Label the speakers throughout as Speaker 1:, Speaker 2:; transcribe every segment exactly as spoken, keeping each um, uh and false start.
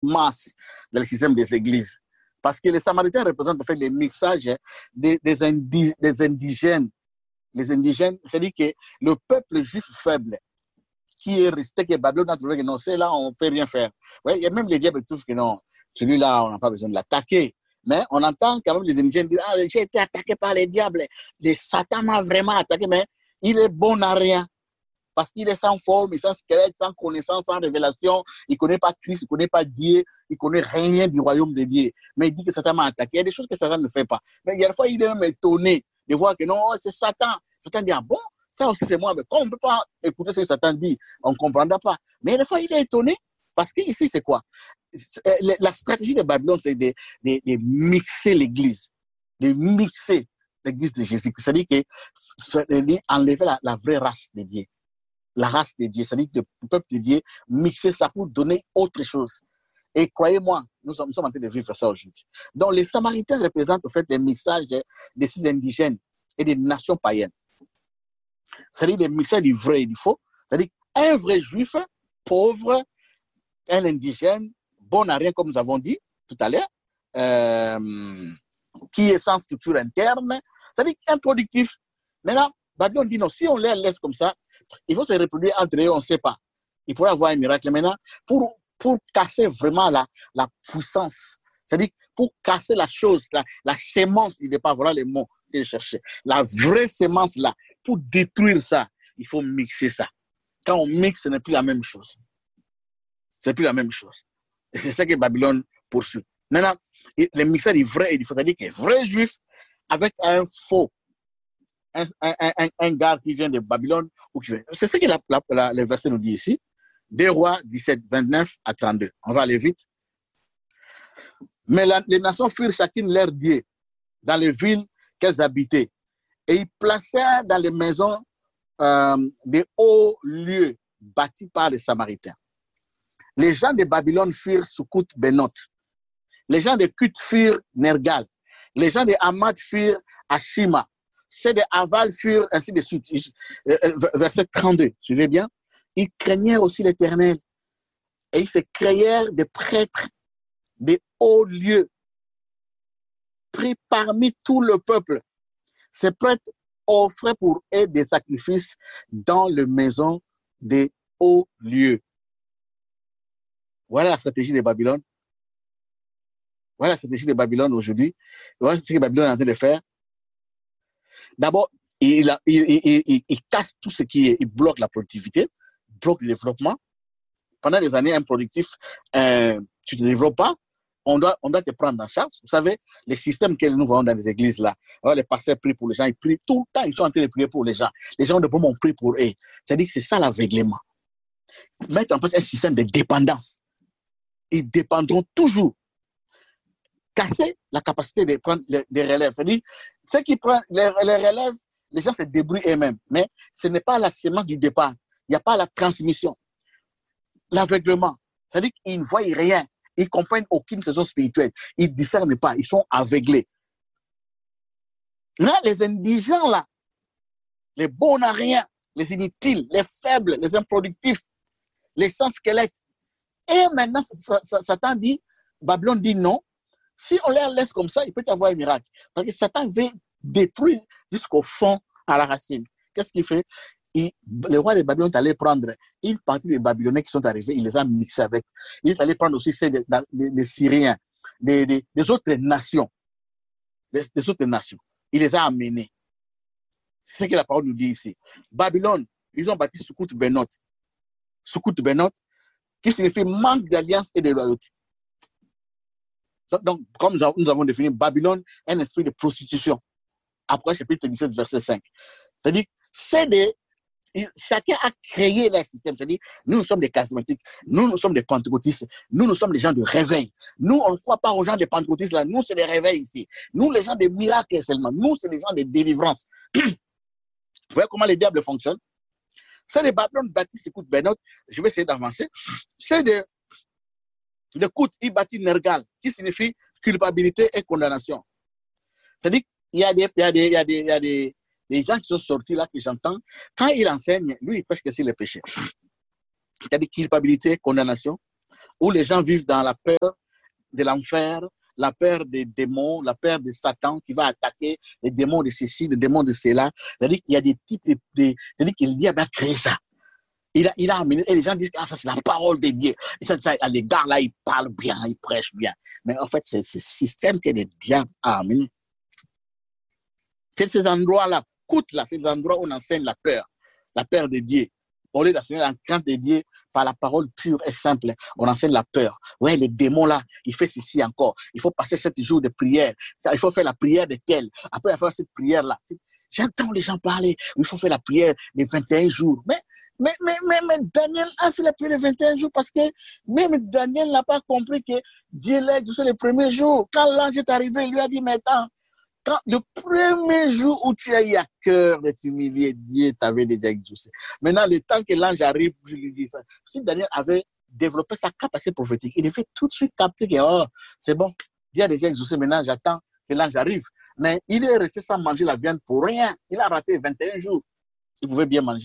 Speaker 1: masse dans le système des églises. Parce que les Samaritains représentent en fait les mixages des, des, indi, des indigènes. Les indigènes, c'est-à-dire que le peuple juif faible qui est resté, que Babylone a trouvé que non, c'est là, on ne peut rien faire. Ouais, il y a même les diables qui trouvent que non, celui-là, on n'a pas besoin de l'attaquer. Mais on entend quand même les indigènes dire, ah, j'ai été attaqué par les diables. Les Satan m'a vraiment attaqué, mais il est bon à rien. Parce qu'il est sans forme, sans squelette, sans connaissance, sans révélation. Il ne connaît pas Christ, il ne connaît pas Dieu, il ne connaît rien du royaume de Dieu. Mais il dit que Satan m'a attaqué. Il y a des choses que Satan ne fait pas. Mais il y a des fois, il est même étonné de voir que non, c'est Satan. Satan dit, ah bon, ça aussi c'est moi. Mais quand on ne peut pas écouter ce que Satan dit, on ne comprendra pas. Mais des fois, il est étonné. Parce qu'ici, c'est quoi? La stratégie de Babylone, c'est de, de, de mixer l'Église. De mixer l'Église de Jésus. C'est-à-dire qu'enlever la, la vraie race de Dieu. La race de Dieu, c'est-à-dire que le peuple de Dieu, mixer ça pour donner autre chose. Et croyez-moi, nous sommes, nous sommes en train de vivre ça aujourd'hui. Donc, les Samaritains représentent en fait des mixages de ces indigènes et des nations païennes. C'est-à-dire des mixages du vrai et du faux. C'est-à-dire un vrai juif, pauvre, un indigène, bon à rien, comme nous avons dit tout à l'heure, euh, qui est sans structure interne, c'est-à-dire improductif. Maintenant, Babylone dit non, si on les laisse comme ça, il faut se reproduire entre eux, on ne sait pas. Il pourrait avoir un miracle. Maintenant, pour, pour casser vraiment la, la puissance, c'est-à-dire pour casser la chose, la, la sémence, il n'est pas, voilà les mots que je cherchais. La vraie sémence là, pour détruire ça, il faut mixer ça. Quand on mixe, ce n'est plus la même chose. C'est plus la même chose. Et c'est ça que Babylone poursuit. Maintenant, le mixage du vrai et du faux, c'est-à-dire qu'un vrai juif avec un faux, un, un, un, un gars qui vient de Babylone, ou qui vient. C'est ce que la, la, la, le verset nous dit ici. Deux Rois dix-sept, vingt-neuf à trente-deux. On va aller vite. Mais la, les nations firent chacune leur dieu dans les villes qu'elles habitaient. Et ils placèrent dans les maisons euh, des hauts lieux bâtis par les Samaritains. Les gens de Babylone firent Sukkot Benot. Les gens de Kut firent Nergal. Les gens de Hamad firent Ashima. Ceux de Aval furent ainsi de suite. Verset trente-deux, suivez bien. Ils craignaient aussi l'Éternel. Et ils se créèrent des prêtres, des hauts lieux, pris parmi tout le peuple. Ces prêtres offraient pour eux des sacrifices dans les maisons des hauts lieux. Voilà la stratégie de Babylone. Voilà la stratégie de Babylone aujourd'hui. Voilà ce que Babylone est en train de faire. D'abord, il, il, il, il, il casse tout ce qui est, il bloque la productivité, bloque le développement. Pendant des années improductifs, euh, tu ne te développes pas, on doit, on doit te prendre en charge. Vous savez, les systèmes que nous voyons dans les églises là, alors les pasteurs prient pour les gens, ils prient tout le temps, ils sont en train de prier pour les gens. Les gens de bon on prie pour eux. C'est-à-dire que c'est ça l'aveuglement. Mettre en place un système de dépendance. Ils dépendront toujours. Casser la capacité de prendre les, les relèves. C'est-à-dire, ceux qui prennent les, les relèves, les gens se débrouillent eux-mêmes. Mais ce n'est pas la sémence du départ. Il n'y a pas la transmission. L'aveuglement. C'est-à-dire qu'ils ne voient rien. Ils ne comprennent aucune saison spirituelle. Ils ne discernent pas. Ils sont aveuglés. Là, les indigents, là, les bons à rien, les inutiles, les faibles, les improductifs, les sans-squelettes. Et maintenant, Satan dit, Babylone dit non. Si on les laisse comme ça, il peut y avoir un miracle. Parce que Satan veut détruire jusqu'au fond, à la racine. Qu'est-ce qu'il fait? Il, le roi de Babylone est allé prendre une partie des Babyloniens qui sont arrivés, il les a mixés avec. Il est allé prendre aussi ceux des, des, des Syriens, des, des, des autres nations. Des, des autres nations. Il les a amenés. C'est ce que la parole nous dit ici. Babylone, ils ont bâti Sukkot Benot. Sukkot Benot, qui signifie manque d'alliance et de loyauté. Donc, comme nous avons défini, Babylone est un esprit de prostitution. Après, chapitre dix-sept, verset cinq. C'est-à-dire, c'est des, chacun a créé leur système. C'est-à-dire, nous, nous sommes des charismatiques, nous, nous sommes des pentecôtistes, nous, nous sommes des gens de réveil. Nous, on ne croit pas aux gens des pentecôtistes là, nous, c'est des réveils ici. Nous, les gens des miracles seulement, nous, c'est les gens des délivrances. Vous voyez comment les diables fonctionnent? C'est des Babylone bâtissent, écoute, Benot, je vais essayer d'avancer. C'est des Le Kout, il bâtit Nergal, qui signifie culpabilité et condamnation. C'est-à-dire qu'il y a des, il y a des, il y a des, il y a des, des gens qui sont sortis là, que j'entends. Quand il enseigne, lui, il pêche que c'est le péché. Il y a des culpabilités, condamnation. où les gens vivent dans la peur de l'enfer, la peur des démons, la peur de Satan qui va attaquer les démons de ceci, les démons de cela. C'est-à-dire qu'il y a des types de... de c'est-à-dire qu'il dit, a créé ça. Il a, il a amené, et les gens disent, ah, ça c'est la parole de Dieu. Et ça, ça, les gars là, ils parlent bien, ils prêchent bien. Mais en fait, c'est ce système que les diables a amené. C'est ces endroits-là, écoute là, ces endroits où on enseigne la peur, la peur de Dieu. Au lieu d'enseigner la crainte de Dieu par la parole pure et simple, on enseigne la peur. Ouais, les démons là, il fait ceci encore. Il faut passer sept jours de prière. Il faut faire la prière de tel. Après, il faut faire cette prière-là. J'entends les gens parler. Il faut faire la prière des vingt et un jours. Mais, mais, mais, mais, mais Daniel a fait la prière des vingt et un jours parce que même Daniel n'a pas compris que Dieu l'a exaucé les premiers jours. Quand l'ange est arrivé, il lui a dit, mais attends, quand le premier jour où tu as eu à cœur de t'humilier, Dieu t'avait déjà exaucé. Maintenant, le temps que l'ange arrive, je lui dis ça. Si Daniel avait développé sa capacité prophétique, il devait tout de suite capter que oh, c'est bon, Dieu a déjà exaucé, maintenant j'attends que l'ange arrive. Mais il est resté sans manger la viande pour rien. Il a raté vingt et un jours. Il pouvait bien manger.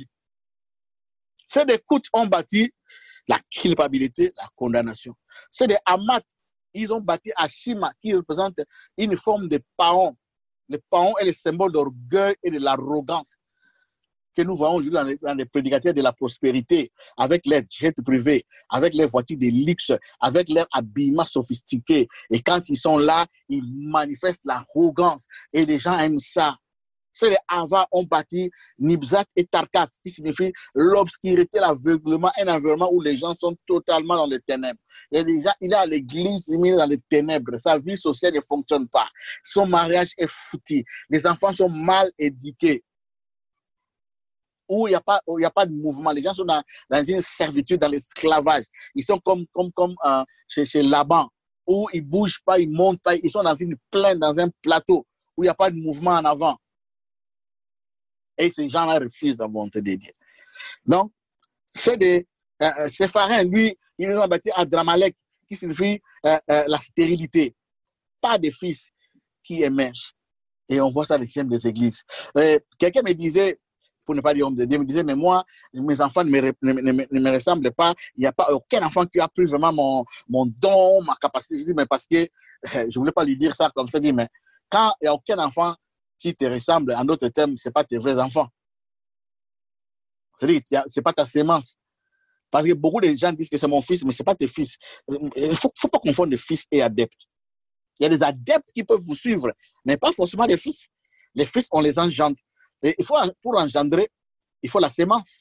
Speaker 1: Ces des coups ont bâti la culpabilité, la condamnation. C'est des Hamas, ils ont bâti Ashima, qui représente une forme de paon. Le paon est le symbole d'orgueil et de l'arrogance que nous voyons aujourd'hui dans les, dans les prédicateurs de la prospérité, avec leurs jets privés, avec leurs voitures de luxe, avec leur habillement sophistiqué. Et quand ils sont là, ils manifestent l'arrogance. Et les gens aiment ça. C'est les Ava ont bâti Nibzat et Tarkat, qui signifie l'obscurité, l'aveuglement, un environnement où les gens sont totalement dans les ténèbres. Il, déjà, il est à l'église, il est dans les ténèbres. Sa vie sociale ne fonctionne pas. Son mariage est foutu. Les enfants sont mal éduqués. Où il n'y a pas, il n'y a pas de mouvement. Les gens sont dans, dans une servitude, dans l'esclavage. Ils sont comme, comme, comme euh, chez, chez Laban, où ils ne bougent pas, ils ne montent pas. Ils sont dans une plaine, dans un plateau, où il n'y a pas de mouvement en avant. Et ces gens-là refusent la volonté de Dieu. Donc, c'est des euh, Séphariens, lui, ils nous ont bâti à Dramalek, qui signifie euh, euh, la stérilité. Pas de fils qui émergent. Et on voit ça dans les systèmes des églises. Euh, Quelqu'un me disait, pour ne pas dire homme de Dieu, me disait, mais moi, mes enfants ne me, ne, ne, ne me ressemblent pas. Il n'y a pas aucun enfant qui a pris vraiment mon, mon don, ma capacité. Je dis, mais parce que, euh, je ne voulais pas lui dire ça comme ça, je dis, mais quand il n'y a aucun enfant qui te ressemble, en d'autres termes, ce n'est pas tes vrais enfants. C'est-à-dire, ce n'est pas ta sémence. Parce que beaucoup de gens disent que c'est mon fils, mais ce n'est pas tes fils. Il ne faut, faut pas confondre les fils et adeptes. Il y a des adeptes qui peuvent vous suivre, mais pas forcément les fils. Les fils, on les engendre. Et il faut, pour engendrer, il faut la sémence.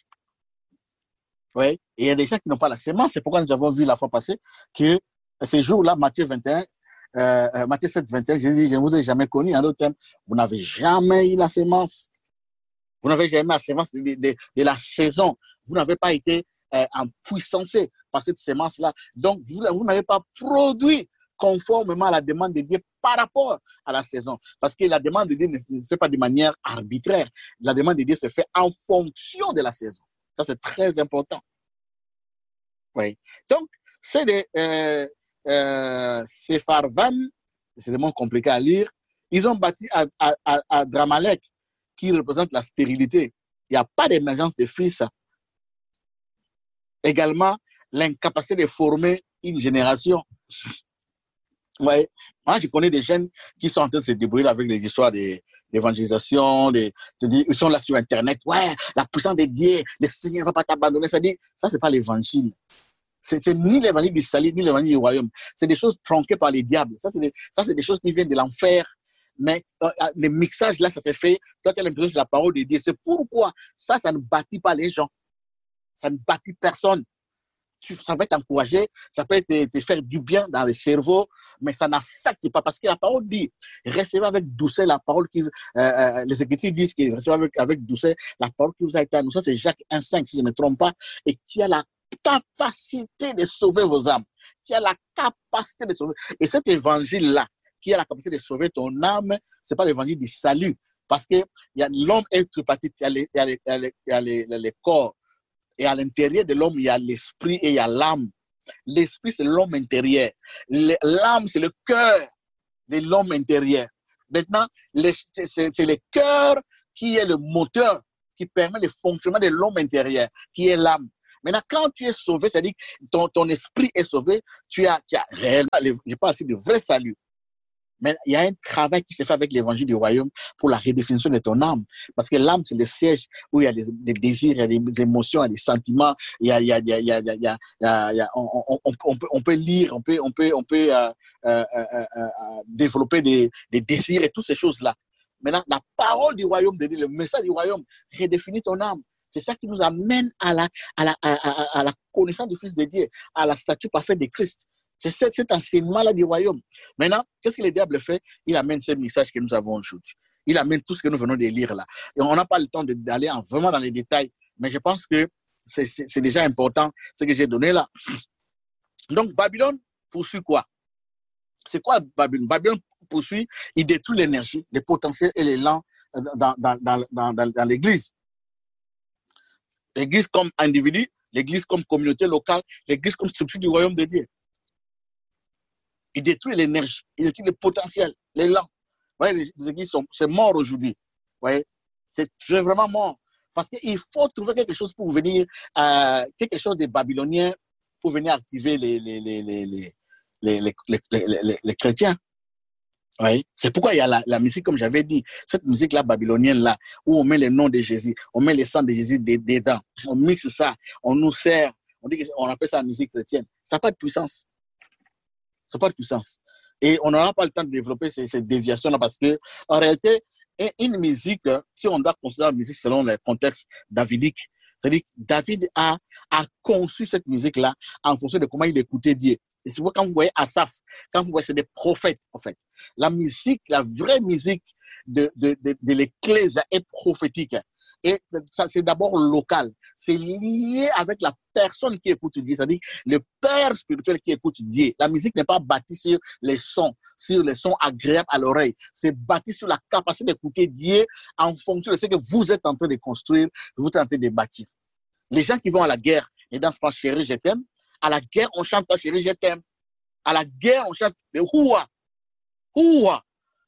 Speaker 1: Oui. Et il y a des gens qui n'ont pas la sémence. C'est pourquoi nous avons vu la fois passée que ce jour-là, Matthieu vingt et un, euh, Matthieu sept, vingt et un, je dis, je ne vous ai jamais connu. En d'autres termes, vous n'avez jamais eu la sémence. Vous n'avez jamais eu la sémence de, de, de, de la saison. Vous n'avez pas été euh, empuissancé par cette sémence-là. Donc, vous, vous n'avez pas produit conformément à la demande de Dieu par rapport à la saison. Parce que la demande de Dieu ne, ne se fait pas de manière arbitraire. La demande de Dieu se fait en fonction de la saison. Ça, c'est très important. Oui. Donc, c'est des euh, euh, Sepharvan, c'est des mots compliqués à lire. Ils ont bâti à, à, à, à Dramalek, qui représente la stérilité. Il n'y a pas d'émergence de fils. Également, l'incapacité de former une génération. Ouais. Moi, je connais des jeunes qui sont en train de se débrouiller avec les histoires d'évangélisation, de, de, ils sont là sur Internet. Ouais, la puissance de Dieu, le Seigneur ne va pas t'abandonner. Ça dit, ça, c'est pas l'évangile. C'est, c'est ni l'évangile du salut, ni l'évangile du royaume. C'est des choses tronquées par les diables. Ça, c'est des, ça, c'est des choses qui viennent de l'enfer. Mais euh, le mixage, là, ça s'est fait. Toi, tu as l'impression que c'est la parole de Dieu. C'est pourquoi ça, ça ne bâtit pas les gens. Ça ne bâtit personne. Ça peut t'encourager, ça peut te, te faire du bien dans le cerveau, mais ça n'affecte pas parce que la parole dit, recevez avec douceur la parole qui, euh, euh, les Écritures disent que recevez avec, avec douceur la parole qui vous a été annoncée. C'est Jacques un cinq, si je ne me trompe pas, et qui a la capacité de sauver vos âmes, qui a la capacité de sauver. Et cet évangile-là, qui a la capacité de sauver ton âme, c'est pas l'évangile du salut, parce que y a, l'homme est tripartite, il y a les, il y a les, il y a les, il y a les, les corps. Et à l'intérieur de l'homme, il y a l'esprit et il y a l'âme. L'esprit, c'est l'homme intérieur. L'âme, c'est le cœur de l'homme intérieur. Maintenant, c'est, c'est le cœur qui est le moteur qui permet le fonctionnement de l'homme intérieur, qui est l'âme. Maintenant, quand tu es sauvé, c'est-à-dire que ton, ton esprit est sauvé, tu as, tu as réellement, je parle aussi de vrai salut. Mais il y a un travail qui se fait avec l'évangile du royaume pour la redéfinition de ton âme. Parce que l'âme, c'est le siège où il y a des, des désirs, il y a des, des émotions, il y a des sentiments, il y a, il y a, il y a, il y a, il y a, il y a, il y a on, on, on, on, peut, on peut lire, on peut, on peut, on peut euh, euh, euh, euh, euh, développer des, des désirs et toutes ces choses-là. Maintenant, la parole du royaume de Dieu, le message du royaume redéfinit ton âme. C'est ça qui nous amène à la, à la, à, à, à la connaissance du Fils de Dieu, à la statue parfaite de Christ. C'est cet, cet enseignement-là du royaume. Maintenant, qu'est-ce que le diable fait? Il amène ce message que nous avons aujourd'hui. Il amène tout ce que nous venons de lire là. Et on n'a pas le temps d'aller vraiment dans les détails, mais je pense que c'est déjà important ce que j'ai donné là. Donc, Babylone poursuit quoi? C'est quoi Babylone? Babylone poursuit, il détruit l'énergie, les potentiels et l'élan dans, dans, dans, dans, dans, dans l'Église. L'Église comme individu, l'Église comme communauté locale, l'Église comme structure du royaume de Dieu. Il détruit l'énergie, il détruit le potentiel, l'élan. Vous voyez, les, les églises sont c'est mort aujourd'hui. Vous voyez, c'est vraiment mort. Parce qu'il faut trouver quelque chose pour venir, euh, quelque chose de babylonien pour venir activer les, les, les, les, les, les, les, les, les, les, les chrétiens. Oui. C'est pourquoi il y a la, la musique, comme j'avais dit, cette musique-là babylonienne-là, où on met le nom de Jésus, on met le sang de Jésus dedans, on mixe ça, on nous sert, on dit qu'on appelle ça la musique chrétienne. Ça n'a pas de puissance. Ça n'a pas de puissance. Et on n'aura pas le temps de développer ces, ces déviations-là parce que, en réalité, une musique, si on doit considérer la musique selon le contexte davidique, c'est-à-dire que David a, a conçu cette musique-là en fonction de comment il écoutait Dieu. Et c'est pourquoi quand vous voyez Asaph, quand vous voyez, c'est des prophètes, en fait. La musique, la vraie musique de, de, de, de l'Église est prophétique. Et ça, c'est d'abord local. C'est lié avec la personne qui écoute Dieu, c'est-à-dire le père spirituel qui écoute Dieu. La musique n'est pas bâtie sur les sons, sur les sons agréables à l'oreille. C'est bâti sur la capacité d'écouter Dieu en fonction de ce que vous êtes en train de construire, vous êtes en train de bâtir. Les gens qui vont à la guerre et dansent pas chérie, je t'aime. À la guerre, on chante pas chérie, je t'aime. À la guerre, on chante le houa. Houa.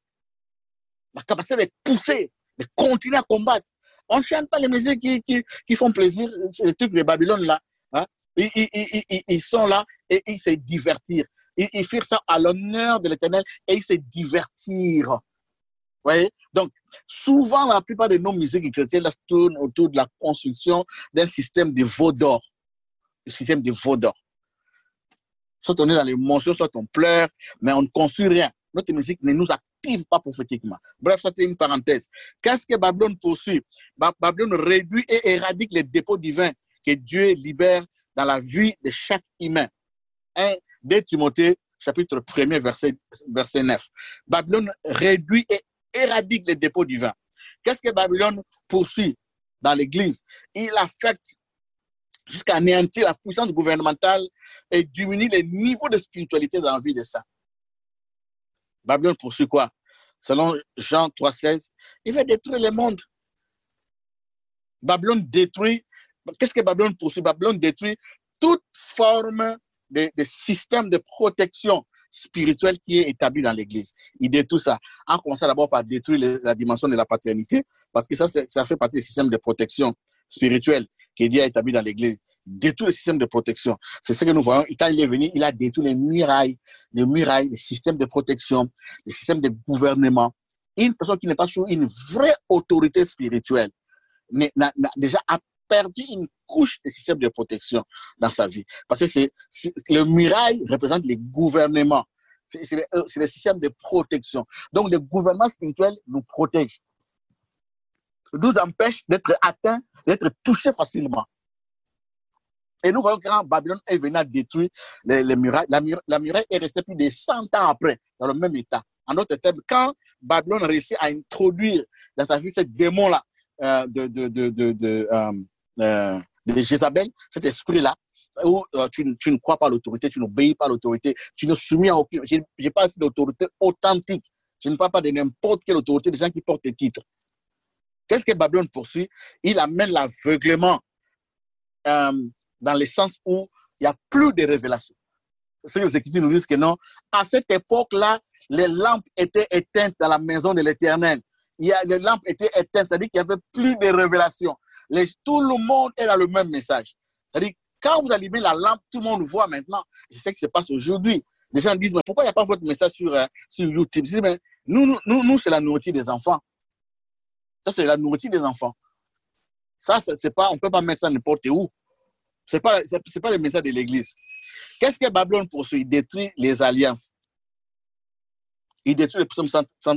Speaker 1: La capacité de pousser, de continuer à combattre. On ne chante pas les musiques qui, qui, qui font plaisir, c'est les trucs de Babylone là. Hein? Ils, ils, ils, ils, ils sont là et ils se divertir. Ils, ils firent ça à l'honneur de l'Éternel et ils se divertirent. Vous voyez? Donc, souvent, la plupart de nos musiques chrétiennes là, tournent autour de la construction d'un système de veau d'or. Le système de veau d'or. Soit on est dans l'émotion, soit on pleure, mais on ne construit rien. Notre musique ne nous active pas prophétiquement. Bref, ça c'est une parenthèse. Qu'est-ce que Babylone poursuit? Babylone réduit et éradique les dépôts divins que Dieu libère dans la vie de chaque humain. deux Timothée, chapitre premier, verset, verset neuf. Babylone réduit et éradique les dépôts divins. Qu'est-ce que Babylone poursuit dans l'Église? Il affecte jusqu'à anéantir la puissance gouvernementale et diminue les niveaux de spiritualité dans la vie des saints. Babylone poursuit quoi? Selon Jean trois seize, il va détruire le monde. Babylone détruit, qu'est-ce que Babylone poursuit? Babylone détruit toute forme de, de système de protection spirituelle qui est établi dans l'Église. Il détruit ça. En commençant d'abord par détruire les, la dimension de la paternité, parce que ça, ça fait partie du système de protection spirituelle que Dieu a établi dans l'Église. Détruire le système de protection. C'est ce que nous voyons. Quand il est venu, il a détruit les murailles, les murailles, les systèmes de protection, les systèmes de gouvernement. Une personne qui n'est pas sous une vraie autorité spirituelle, n'a, n'a, déjà a perdu une couche de système de protection dans sa vie. Parce que c'est, c'est, le muraille représente les gouvernements. C'est, c'est, le, c'est le système de protection. Donc, le gouvernement spirituel nous protège. Nous empêche d'être atteints, d'être touchés facilement. Et nous voyons que quand Babylone est venu à détruire les, les murailles, la, mur, la muraille est restée plus de cent ans après, dans le même état. En d'autres termes, quand Babylone réussit à introduire dans sa vie ce démon-là euh, de, de, de, de, de, euh, euh, de Jézabel, cet esprit-là, où euh, tu, tu ne crois pas à l'autorité, tu n'obéis pas à l'autorité, tu ne soumets à aucune... Je, je parle d'autorité authentique. Je ne parle pas de n'importe quelle autorité, des gens qui portent des titres. Qu'est-ce que Babylone poursuit? Il amène l'aveuglement euh, dans le sens où il n'y a plus de révélation. C'est les Écritures nous disent que non. À cette époque-là, les lampes étaient éteintes dans la maison de l'Éternel. Il y a, les lampes étaient éteintes, c'est-à-dire qu'il n'y avait plus de révélation. Les, tout le monde est dans le même message. C'est-à-dire Quand vous allumez la lampe, tout le monde voit maintenant. C'est ce qui se passe aujourd'hui. Les gens disent, mais pourquoi il n'y a pas votre message sur, euh, sur YouTube? Je dis, mais nous, nous, nous, nous c'est la nourriture des enfants. Ça, c'est la nourriture des enfants. Ça, c'est pas, on ne peut pas mettre ça n'importe où. Ce n'est pas, c'est pas le message de l'Église. Qu'est-ce que Babylone poursuit? Il détruit les alliances. Il détruit le psaume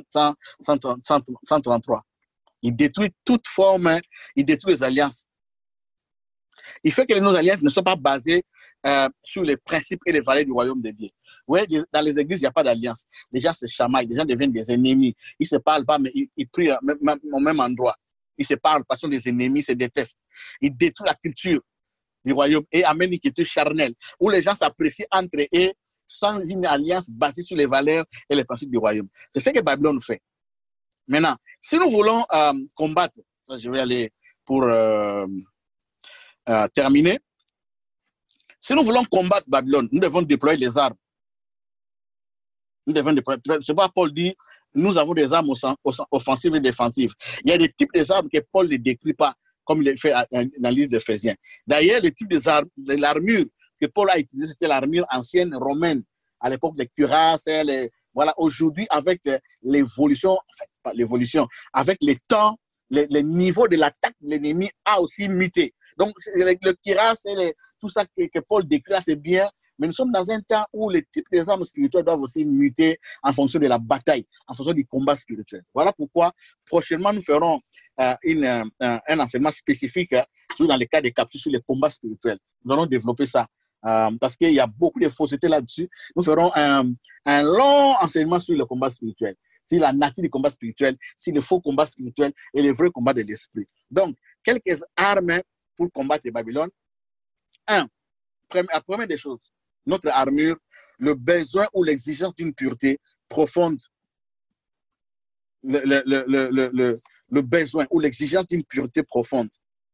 Speaker 1: cent trente-trois. Il détruit toute forme, il détruit les alliances. Il fait que nos alliances ne sont pas basées euh, sur les principes et les valeurs du royaume de Dieu. Ouais, dans les églises, il n'y a pas d'alliance. Les gens se chamaillent, les gens deviennent des ennemis. Ils ne se parlent pas, mais ils, ils prient au même, au même endroit. Ils se parlent parce qu'ils sont des ennemis, ils se détestent. Ils détruisent la culture du royaume et amènent une culture charnelle, où les gens s'apprécient entre eux sans une alliance basée sur les valeurs et les principes du royaume. C'est ce que Babylone fait. Maintenant, si nous voulons euh, combattre, ça, je vais aller pour euh, euh, terminer. Si nous voulons combattre Babylone, nous devons déployer les armes. Nous devons déployer. C'est pas Paul dit, nous avons des armes offensives et défensives. Il y a des types d'armes que Paul ne décrit pas, comme il le fait dans l'île d'Éphésiens. D'ailleurs, le type des armes, de l'armure que Paul a utilisée, c'était l'armure ancienne romaine, à l'époque des cuirasses, les, voilà, aujourd'hui, avec l'évolution, enfin, pas l'évolution, avec les temps, le, le niveau de l'attaque de l'ennemi a aussi muté. Donc, le, le cuirasse et les, tout ça que, que Paul décrit, c'est bien, mais nous sommes dans un temps où les types des armes spirituelles doivent aussi muter en fonction de la bataille, en fonction du combat spirituel. Voilà pourquoi, prochainement, nous ferons euh, une, euh, un enseignement spécifique euh, dans le cas des capsules sur les combats spirituels. Nous allons développer ça. Euh, parce qu'il y a beaucoup de faussetés là-dessus. Nous ferons un, un long enseignement sur le combat spirituel, sur la nature du combat spirituel, sur le faux combat spirituel et le vrai combat de l'esprit. Donc, quelques armes pour combattre Babylone. Un, la première des choses, notre armure, le besoin ou l'exigence d'une pureté profonde. Le, le, le, le, le, le besoin ou l'exigence d'une pureté profonde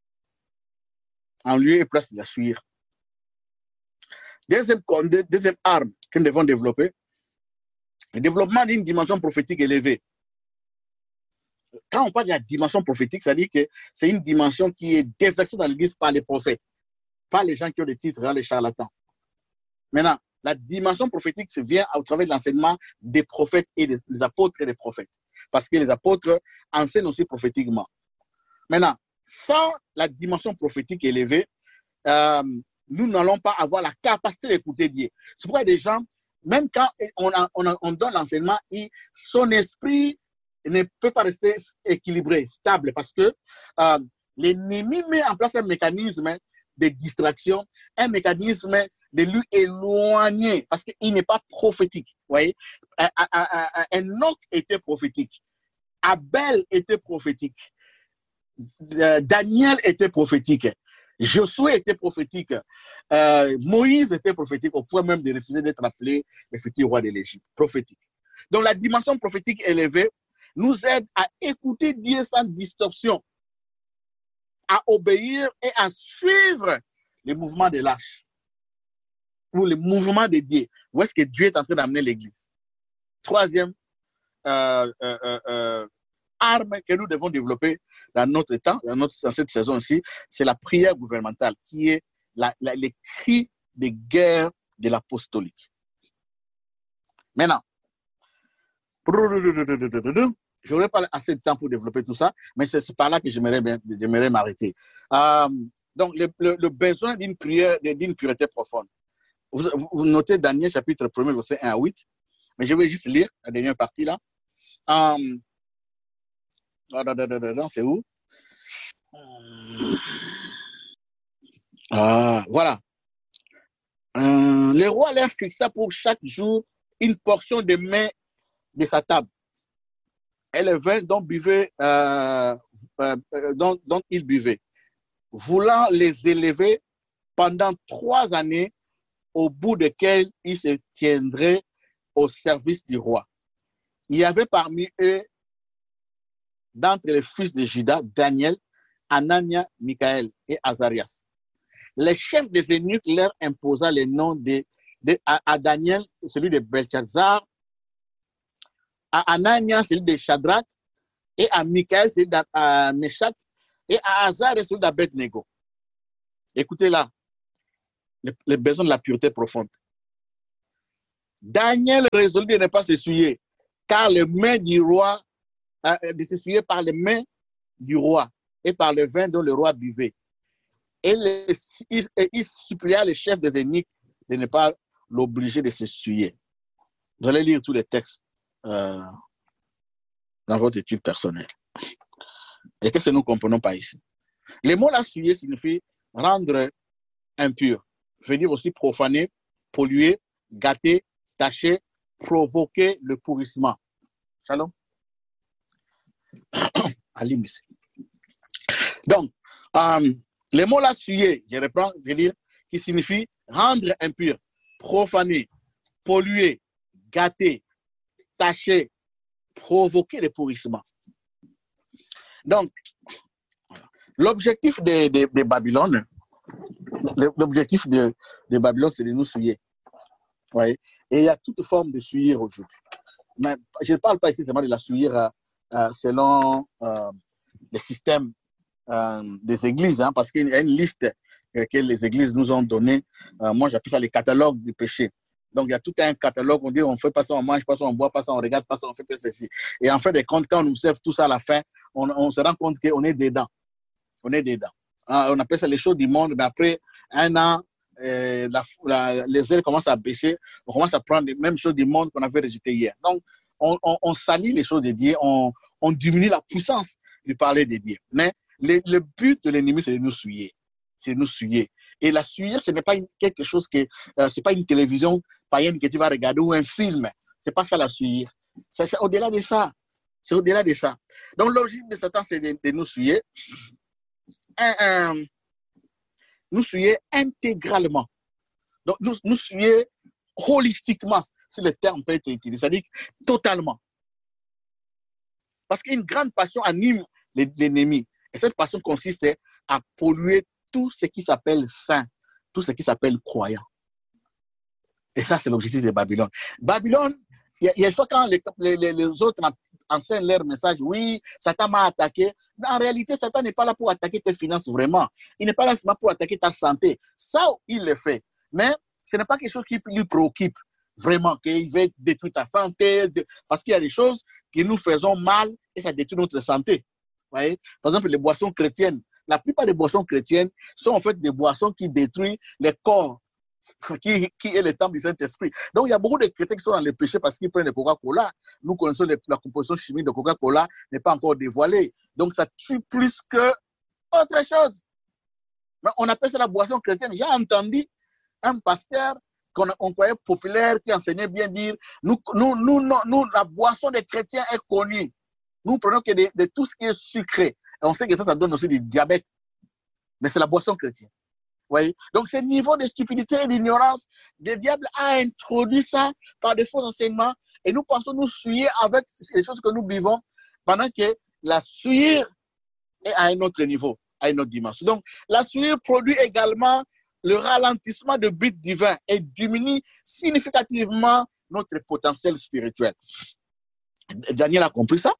Speaker 1: en lieu et place de la suivre. Deuxième, deuxième arme que nous devons développer, le développement d'une dimension prophétique élevée. Quand on parle de la dimension prophétique, ça dit que c'est une dimension qui est déversée dans l'Église par les prophètes, pas les gens qui ont des titres, les charlatans. Maintenant, la dimension prophétique vient au travers de l'enseignement des prophètes et des, des apôtres et des prophètes. Parce que les apôtres enseignent aussi prophétiquement. Maintenant, sans la dimension prophétique élevée, euh, nous n'allons pas avoir la capacité d'écouter Dieu. C'est pourquoi des gens, même quand on, a, on, a, on donne l'enseignement, son esprit ne peut pas rester équilibré, stable, parce que euh, l'ennemi met en place un mécanisme de distraction, un mécanisme de lui éloigner, parce qu'il n'est pas prophétique. Vous voyez, Enoch était prophétique, Abel était prophétique, Daniel était prophétique, Josué était prophétique, euh, Moïse était prophétique, au point même de refuser d'être appelé le futur roi de l'Égypte, prophétique. Donc la dimension prophétique élevée nous aide à écouter Dieu sans distorsion, à obéir et à suivre les mouvements de l'âge, ou les mouvements de Dieu. Où est-ce que Dieu est en train d'amener l'Église? Troisième euh, euh, euh, arme que nous devons développer dans notre temps, dans, notre, dans cette saison-ci, c'est la prière gouvernementale, qui est la, la, les cris de guerre de l'apostolique. Maintenant, je n'aurai pas assez de temps pour développer tout ça, mais c'est par là que j'aimerais m'arrêter. Euh, donc, le, le, le besoin d'une prière, d'une pureté profonde. Vous, vous notez Daniel chapitre un, verset un à huit, mais je vais juste lire la dernière partie là. Um, c'est où? Ah, voilà. Euh, le roi leur fixa pour chaque jour une portion de mets de sa table. Et le vin dont, buvait, euh, euh, dont, dont il buvait, voulant les élever pendant trois années, au bout desquelles ils se tiendraient au service du roi. Il y avait parmi eux, d'entre les fils de Juda, Daniel, Anania, Michaël et Azarias. Les chefs des eunuques leur imposa les noms de, de à, à Daniel, celui de Belshazzar, à Anania, celui de Shadrach, et à Michaël, celui de Meshach, et à Azarias, celui d'Abednego. Écoutez là. les, les besoins de la pureté profonde. Daniel résolut de ne pas s'essuyer, car les mains du roi, euh, de s'essuyer par les mains du roi et par le vin dont le roi buvait. Et, les, il, et il supplia les chefs des eunuques de ne pas l'obliger de s'essuyer. Vous allez lire tous les textes euh, dans votre étude personnelle. Et qu'est-ce que nous ne comprenons pas ici? Le mot là, souiller signifie rendre impur. Je veux dire aussi profaner, polluer, gâter, tacher, provoquer le pourrissement. Shalom. Donc, euh, le mot là, souiller, je reprends, je veux dire, qui signifie rendre impur, profaner, polluer, gâter, tacher, provoquer le pourrissement. Donc, l'objectif de, de, de Babylone, l'objectif de, de Babylone, c'est de nous souiller. Ouais. Et il y a toute forme de souillir aujourd'hui. Mais je ne parle pas ici seulement de la souillir euh, euh, selon euh, le système euh, des églises, hein, parce qu'il y a une liste euh, que les églises nous ont donnée. Euh, moi, j'appelle ça les catalogues du péché. Donc, il y a tout un catalogue. On dit on ne fait pas ça, on mange pas ça, on ne boit pas ça, on ne regarde pas ça, on ne fait pas ceci. Et en fait, des comptes, quand on observe tout ça à la fin, on, on se rend compte qu'on est dedans. On est dedans. Hein, on appelle ça les choses du monde, mais après un an, euh, la, la, les ailes commencent à baisser, on commence à prendre les mêmes choses du monde qu'on avait rejetées hier. Donc, on, on, on salit les choses de Dieu, on, on diminue la puissance du parler de Dieu. Mais le, le but de l'ennemi, c'est de nous souiller. C'est de nous souiller. Et la souiller, ce n'est pas une, quelque chose que, euh, c'est pas une télévision païenne que tu vas regarder ou un film. C'est pas ça la souiller. C'est, c'est au-delà de ça. C'est au-delà de ça. Donc, l'objectif de Satan, c'est de, de nous souiller. Un, un, nous souiller intégralement. Donc, nous, nous souiller holistiquement, si le terme peut être utilisé, c'est-à-dire totalement. Parce qu'une grande passion anime l'ennemi. Et cette passion consiste à polluer tout ce qui s'appelle saint, tout ce qui s'appelle croyant. Et ça, c'est l'objectif de Babylone. Babylone, il y a une fois quand les, les, les autres enseignent leur message, oui, Satan m'a attaqué. Mais en réalité, Satan n'est pas là pour attaquer tes finances vraiment. Il n'est pas là seulement pour attaquer ta santé. Ça, il le fait. Mais ce n'est pas quelque chose qui lui préoccupe vraiment, qu'il veut détruire ta santé, parce qu'il y a des choses que nous faisons mal et ça détruit notre santé. Vous voyez? Par exemple, les boissons chrétiennes. La plupart des boissons chrétiennes sont en fait des boissons qui détruisent les corps, qui, qui est le temple du Saint-Esprit. Donc, il y a beaucoup de chrétiens qui sont dans le péché parce qu'ils prennent le Coca-Cola. Nous connaissons les, la composition chimique de Coca-Cola n'est pas encore dévoilée. Donc, ça tue plus que autre chose. Mais on appelle ça la boisson chrétienne. J'ai entendu un pasteur qu'on on croyait populaire qui enseignait bien dire nous, nous, nous, nous, nous, la boisson des chrétiens est connue. Nous prenons que de, de tout ce qui est sucré. Et on sait que ça, ça donne aussi du diabète. Mais c'est la boisson chrétienne. Voyez? Donc, ce niveau de stupidité et d'ignorance, le diable a introduit ça par des faux enseignements et nous pensons nous souiller avec les choses que nous vivons pendant que la souillure est à un autre niveau, à une autre dimension. Donc, la souillure produit également le ralentissement de but divin et diminue significativement notre potentiel spirituel. Daniel a compris ça?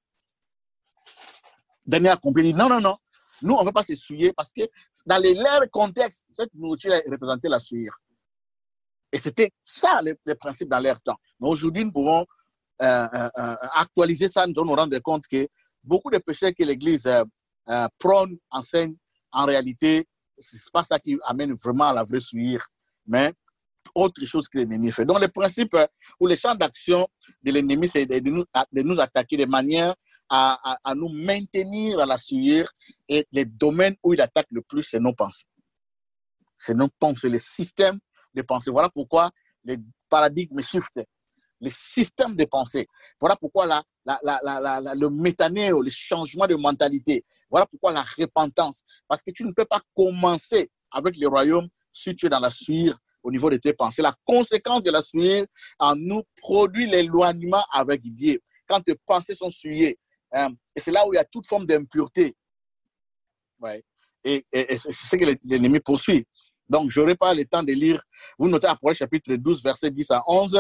Speaker 1: Daniel a compris, il dit non, non, non. Nous, on ne va pas se souiller parce que dans les leurs contextes, cette nourriture représentait la souillure. Et c'était ça le, le principe dans leur temps. Mais aujourd'hui, nous pouvons euh, euh, euh, actualiser ça, nous nous rendre compte que beaucoup de péchés que l'Église euh, euh, prône, enseigne, en réalité, ce n'est pas ça qui amène vraiment à la vraie souillure, mais autre chose que l'ennemi fait. Donc, le principe euh, ou le champ d'action de l'ennemi, c'est de nous, de nous attaquer de manière À, à, à nous maintenir à la souillure, et les domaines où il attaque le plus, c'est nos pensées. C'est nos pensées, les systèmes de pensée. Voilà pourquoi les paradigmes shiftent, les systèmes de pensée. Voilà pourquoi la, la, la, la, la, le métanéo, le changement de mentalité. Voilà pourquoi la repentance. Parce que tu ne peux pas commencer avec le royaume si tu es dans la souillure au niveau de tes pensées. La conséquence de la souillure en nous produit l'éloignement avec Dieu. Quand tes pensées sont souillées, Um, et c'est là où il y a toute forme d'impureté. Ouais. Et, et, et c'est ce que l'ennemi poursuit. Donc, je n'aurai pas le temps de lire. Vous notez Apocalypse chapitre douze, versets dix à onze.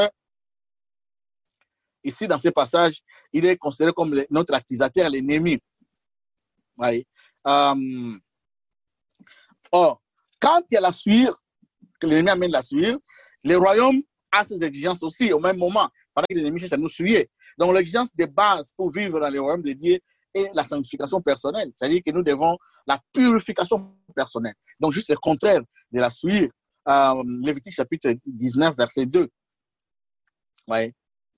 Speaker 1: Ici, dans ce passage, il est considéré comme le, notre accusateur, l'ennemi. Ouais. Um, or, quand il y a la souillure, que l'ennemi amène la souillure, le royaume a ses exigences aussi au même moment, pendant que l'ennemi cherche à nous souiller. Donc l'exigence de base pour vivre dans le royaume de Dieu est la sanctification personnelle. C'est-à-dire que nous devons la purification personnelle. Donc juste le contraire de la souillure. Euh, Lévitique chapitre dix-neuf, verset deux. Ouais.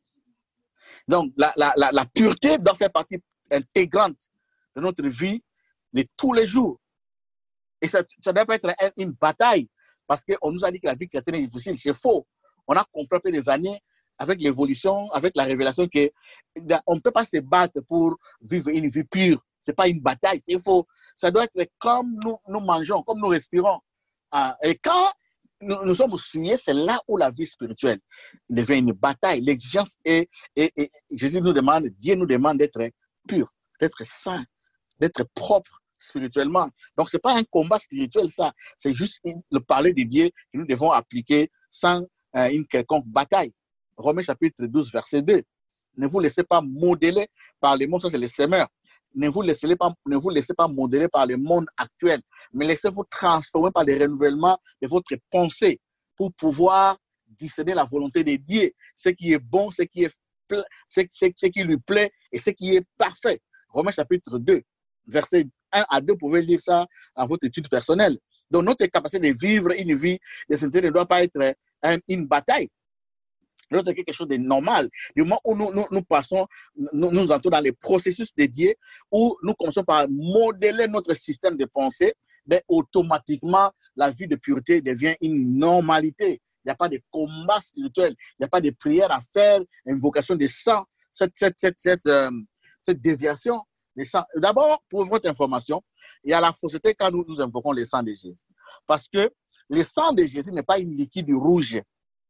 Speaker 1: Donc la, la, la, la pureté doit faire partie intégrante de notre vie de tous les jours. Et ça ne doit pas être une bataille, parce qu'on nous a dit que la vie chrétienne est difficile. C'est faux. On a compris après des années, avec l'évolution, avec la révélation, qu'on ne peut pas se battre pour vivre une vie pure. Ce n'est pas une bataille, c'est faux. Ça doit être comme nous, nous mangeons, comme nous respirons. Et quand nous, nous sommes souillés, c'est là où la vie spirituelle devient une bataille. L'exigence est, est, est, Jésus nous demande, Dieu nous demande d'être pur, d'être saint, d'être propre spirituellement. Donc, ce n'est pas un combat spirituel, ça. C'est juste le parler de Dieu que nous devons appliquer sans euh, une quelconque bataille. Romains chapitre douze, verset deux. Ne vous laissez pas modeler par les mondes, ça c'est les semeurs. Ne vous, laissez pas, ne vous laissez pas modeler par le monde actuel, mais laissez-vous transformer par le renouvellement de votre pensée pour pouvoir discerner la volonté de Dieu, ce qui est bon, ce qui, est, ce, ce, ce qui lui plaît et ce qui est parfait. Romains chapitre deux, verset un à deux, vous pouvez lire ça à votre étude personnelle. Donc notre capacité de vivre une vie de sainteté ne doit pas être un, une bataille. C'est quelque chose de normal. Du moment où nous, nous, nous passons, nous, nous entrons dans les processus de Dieu, où nous commençons par modeler notre système de pensée, ben, automatiquement, la vie de pureté devient une normalité. Il n'y a pas de combat spirituel, il n'y a pas de prière à faire, invocation de sang, cette, cette, cette, cette, euh, cette déviation de sang. D'abord, pour votre information, il y a la fausseté quand nous, nous invoquons le sang de Jésus. Parce que le sang de Jésus n'est pas une liquide rouge.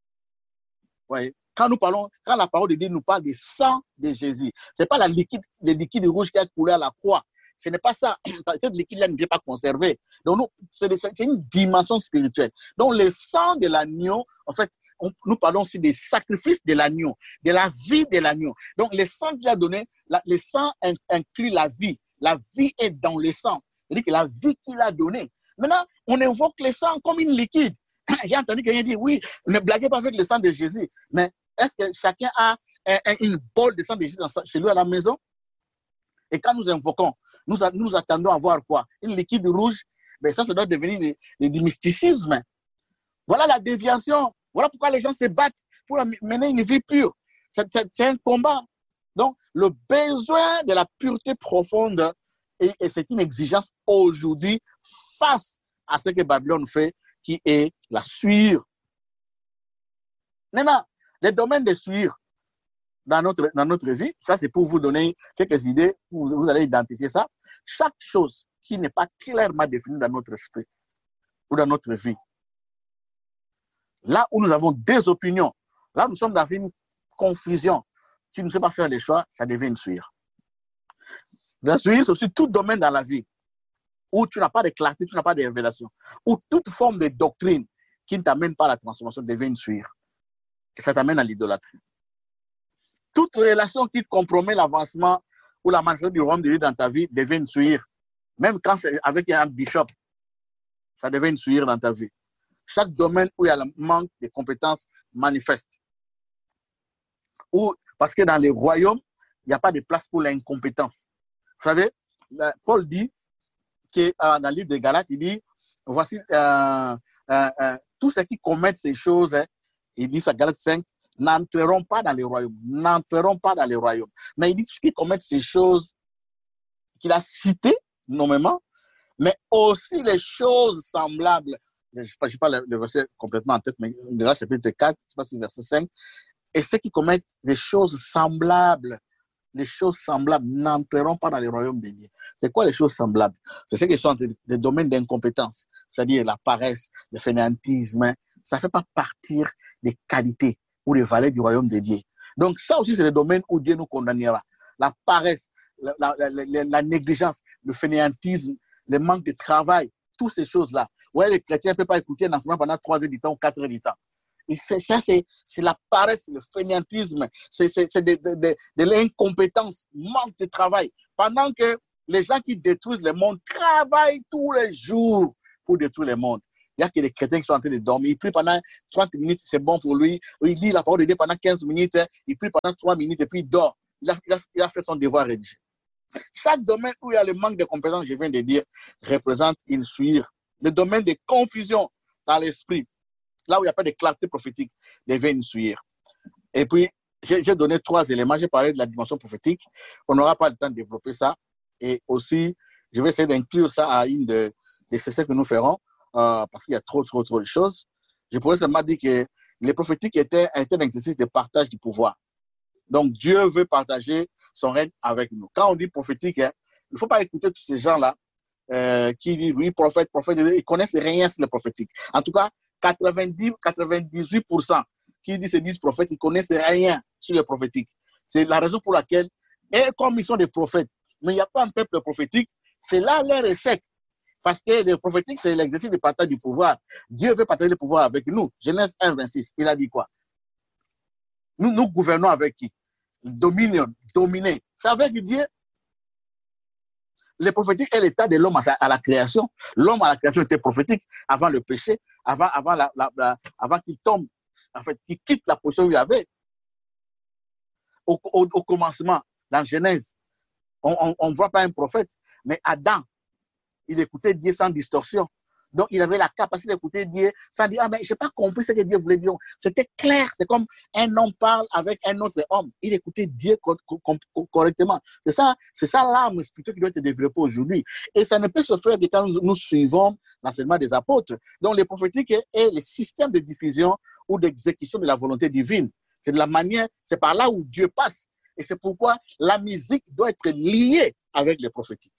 Speaker 1: Ouais. Quand nous parlons, quand la parole de Dieu nous parle du sang de Jésus, ce n'est pas la liquide, le liquide rouge qui a coulé à la croix. Ce n'est pas ça. Cette liquide-là n'est pas conservée. Donc, c'est une dimension spirituelle. Donc, le sang de l'agneau, en fait, on, nous parlons aussi des sacrifices de l'agneau, de la vie de l'agneau. Donc, le sang qu'il a donné, la, le sang inclut la vie. La vie est dans le sang. C'est-à-dire que la vie qu'il a donnée. Maintenant, on invoque le sang comme une liquide. J'ai entendu quelqu'un dire, oui, ne blaguez pas avec le sang de Jésus. Mais est-ce que chacun a un, un, une bol de sang de Jésus dans, chez lui à la maison? Et quand nous invoquons, nous, nous attendons à voir quoi? Une liquide rouge? Mais ça, ça doit devenir du mysticisme. Voilà la déviation. Voilà pourquoi les gens se battent pour mener une vie pure. C'est un combat. Donc, le besoin de la pureté profonde, et, et c'est une exigence aujourd'hui face à ce que Babylone fait, qui est la souillure. Maintenant, les domaines de souillure dans notre, dans notre vie, ça c'est pour vous donner quelques idées, vous, vous allez identifier ça. Chaque chose qui n'est pas clairement définie dans notre esprit ou dans notre vie, là où nous avons des opinions, là où nous sommes dans une confusion, si nous ne savons pas faire les choix, ça devient une souillure. La souillure, c'est aussi tout domaine dans la vie où tu n'as pas de clarté, tu n'as pas de révélation, où toute forme de doctrine qui ne t'amène pas à la transformation devient une souillure. Et ça t'amène à l'idolâtrie. Toute relation qui compromet l'avancement ou la manifestation du royaume de Dieu dans ta vie devient une souillure. Même quand c'est avec un bishop, ça devient une souillure dans ta vie. Chaque domaine où il y a le manque de compétences manifeste. Ou, parce que dans les royaumes, il n'y a pas de place pour l'incompétence. Vous savez, Paul dit, que, euh, dans le livre de Galates, il dit, voici, euh, euh, euh, tous ceux qui commettent ces choses, hein, il dit ça, Galates cinq, n'entreront pas dans les royaumes, n'entreront pas dans les royaumes. Mais il dit, ceux qui commettent ces choses qu'il a citées, nommément, mais aussi les choses semblables. Je ne sais pas le, le verset complètement en tête, mais Galates chapitre quatre, je ne sais pas si c'est verset cinq, et ceux qui commettent des choses semblables, les choses semblables n'entreront pas dans les royaumes de Dieu. C'est quoi les choses semblables? C'est ce qui sont des domaines d'incompétence, c'est-à-dire la paresse, le fainéantisme. Ça ne fait pas partir des qualités ou des valeurs du royaume de Dieu. Donc ça aussi, c'est le domaine où Dieu nous condamnera. La paresse, la, la, la, la, la négligence, le fainéantisme, le manque de travail, toutes ces choses-là. Ouais, les chrétiens ne peuvent pas écouter un enseignement pendant trois heures du temps ou quatre heures du temps. Et ça, c'est la paresse, le fainéantisme, c'est de, de, de, de l'incompétence, manque de travail. Pendant que les gens qui détruisent le monde travaillent tous les jours pour détruire le monde. Il y a que les chrétiens qui sont en train de dormir. Il prie pendant trente minutes, c'est bon pour lui. Il lit la parole de Dieu pendant quinze minutes. Il prie pendant trois minutes et puis il dort. Il a, il a, il a fait son devoir religieux. Chaque domaine où il y a le manque de compétences, je viens de dire, représente une suire. Le domaine de confusion dans l'esprit, là où il n'y a pas de clarté prophétique, devient une suire. Et puis, j'ai donné trois éléments. J'ai parlé de la dimension prophétique. On n'aura pas le temps de développer ça. Et aussi, je vais essayer d'inclure ça à une de, des sessions que nous ferons, euh, parce qu'il y a trop, trop, trop de choses. Je pourrais seulement dire que les prophétiques étaient, étaient un exercice de partage du pouvoir. Donc, Dieu veut partager son règne avec nous. Quand on dit prophétique, hein, il ne faut pas écouter tous ces gens-là euh, qui disent, oui, prophète, prophète, ils ne connaissent rien sur le prophétique. En tout cas, quatre-vingt-dix, quatre-vingt-dix-huit pour cent qui disent, se disent prophètes, ils ne connaissent rien sur le prophétique. C'est la raison pour laquelle, et comme ils sont des prophètes, mais il n'y a pas un peuple prophétique, c'est là leur échec. Parce que le prophétique, c'est l'exercice de partage du pouvoir. Dieu veut partager le pouvoir avec nous. Genèse un, vingt-six, il a dit quoi? Nous, nous gouvernons avec qui? Dominion, dominer. C'est avec Dieu. Le prophétique est l'état de l'homme à, à la création. L'homme à la création était prophétique avant le péché, avant, avant, la, la, la, avant qu'il tombe, en fait, qu'il quitte la position où il avait. Au, au, au commencement, dans Genèse, on ne voit pas un prophète, mais Adam, il écoutait Dieu sans distorsion. Donc, il avait la capacité d'écouter Dieu sans dire, ah, mais je n'ai pas compris ce que Dieu voulait dire. C'était clair. C'est comme un homme parle avec un autre homme. Il écoutait Dieu co co co correctement. C'est ça, c'est ça l'âme spirituelle qui doit être développée aujourd'hui. Et ça ne peut se faire que quand nous, nous suivons l'enseignement des apôtres. Donc, les prophétiques est le système de diffusion ou d'exécution de la volonté divine. C'est de la manière, c'est par là où Dieu passe. Et c'est pourquoi la musique doit être liée avec les prophétiques.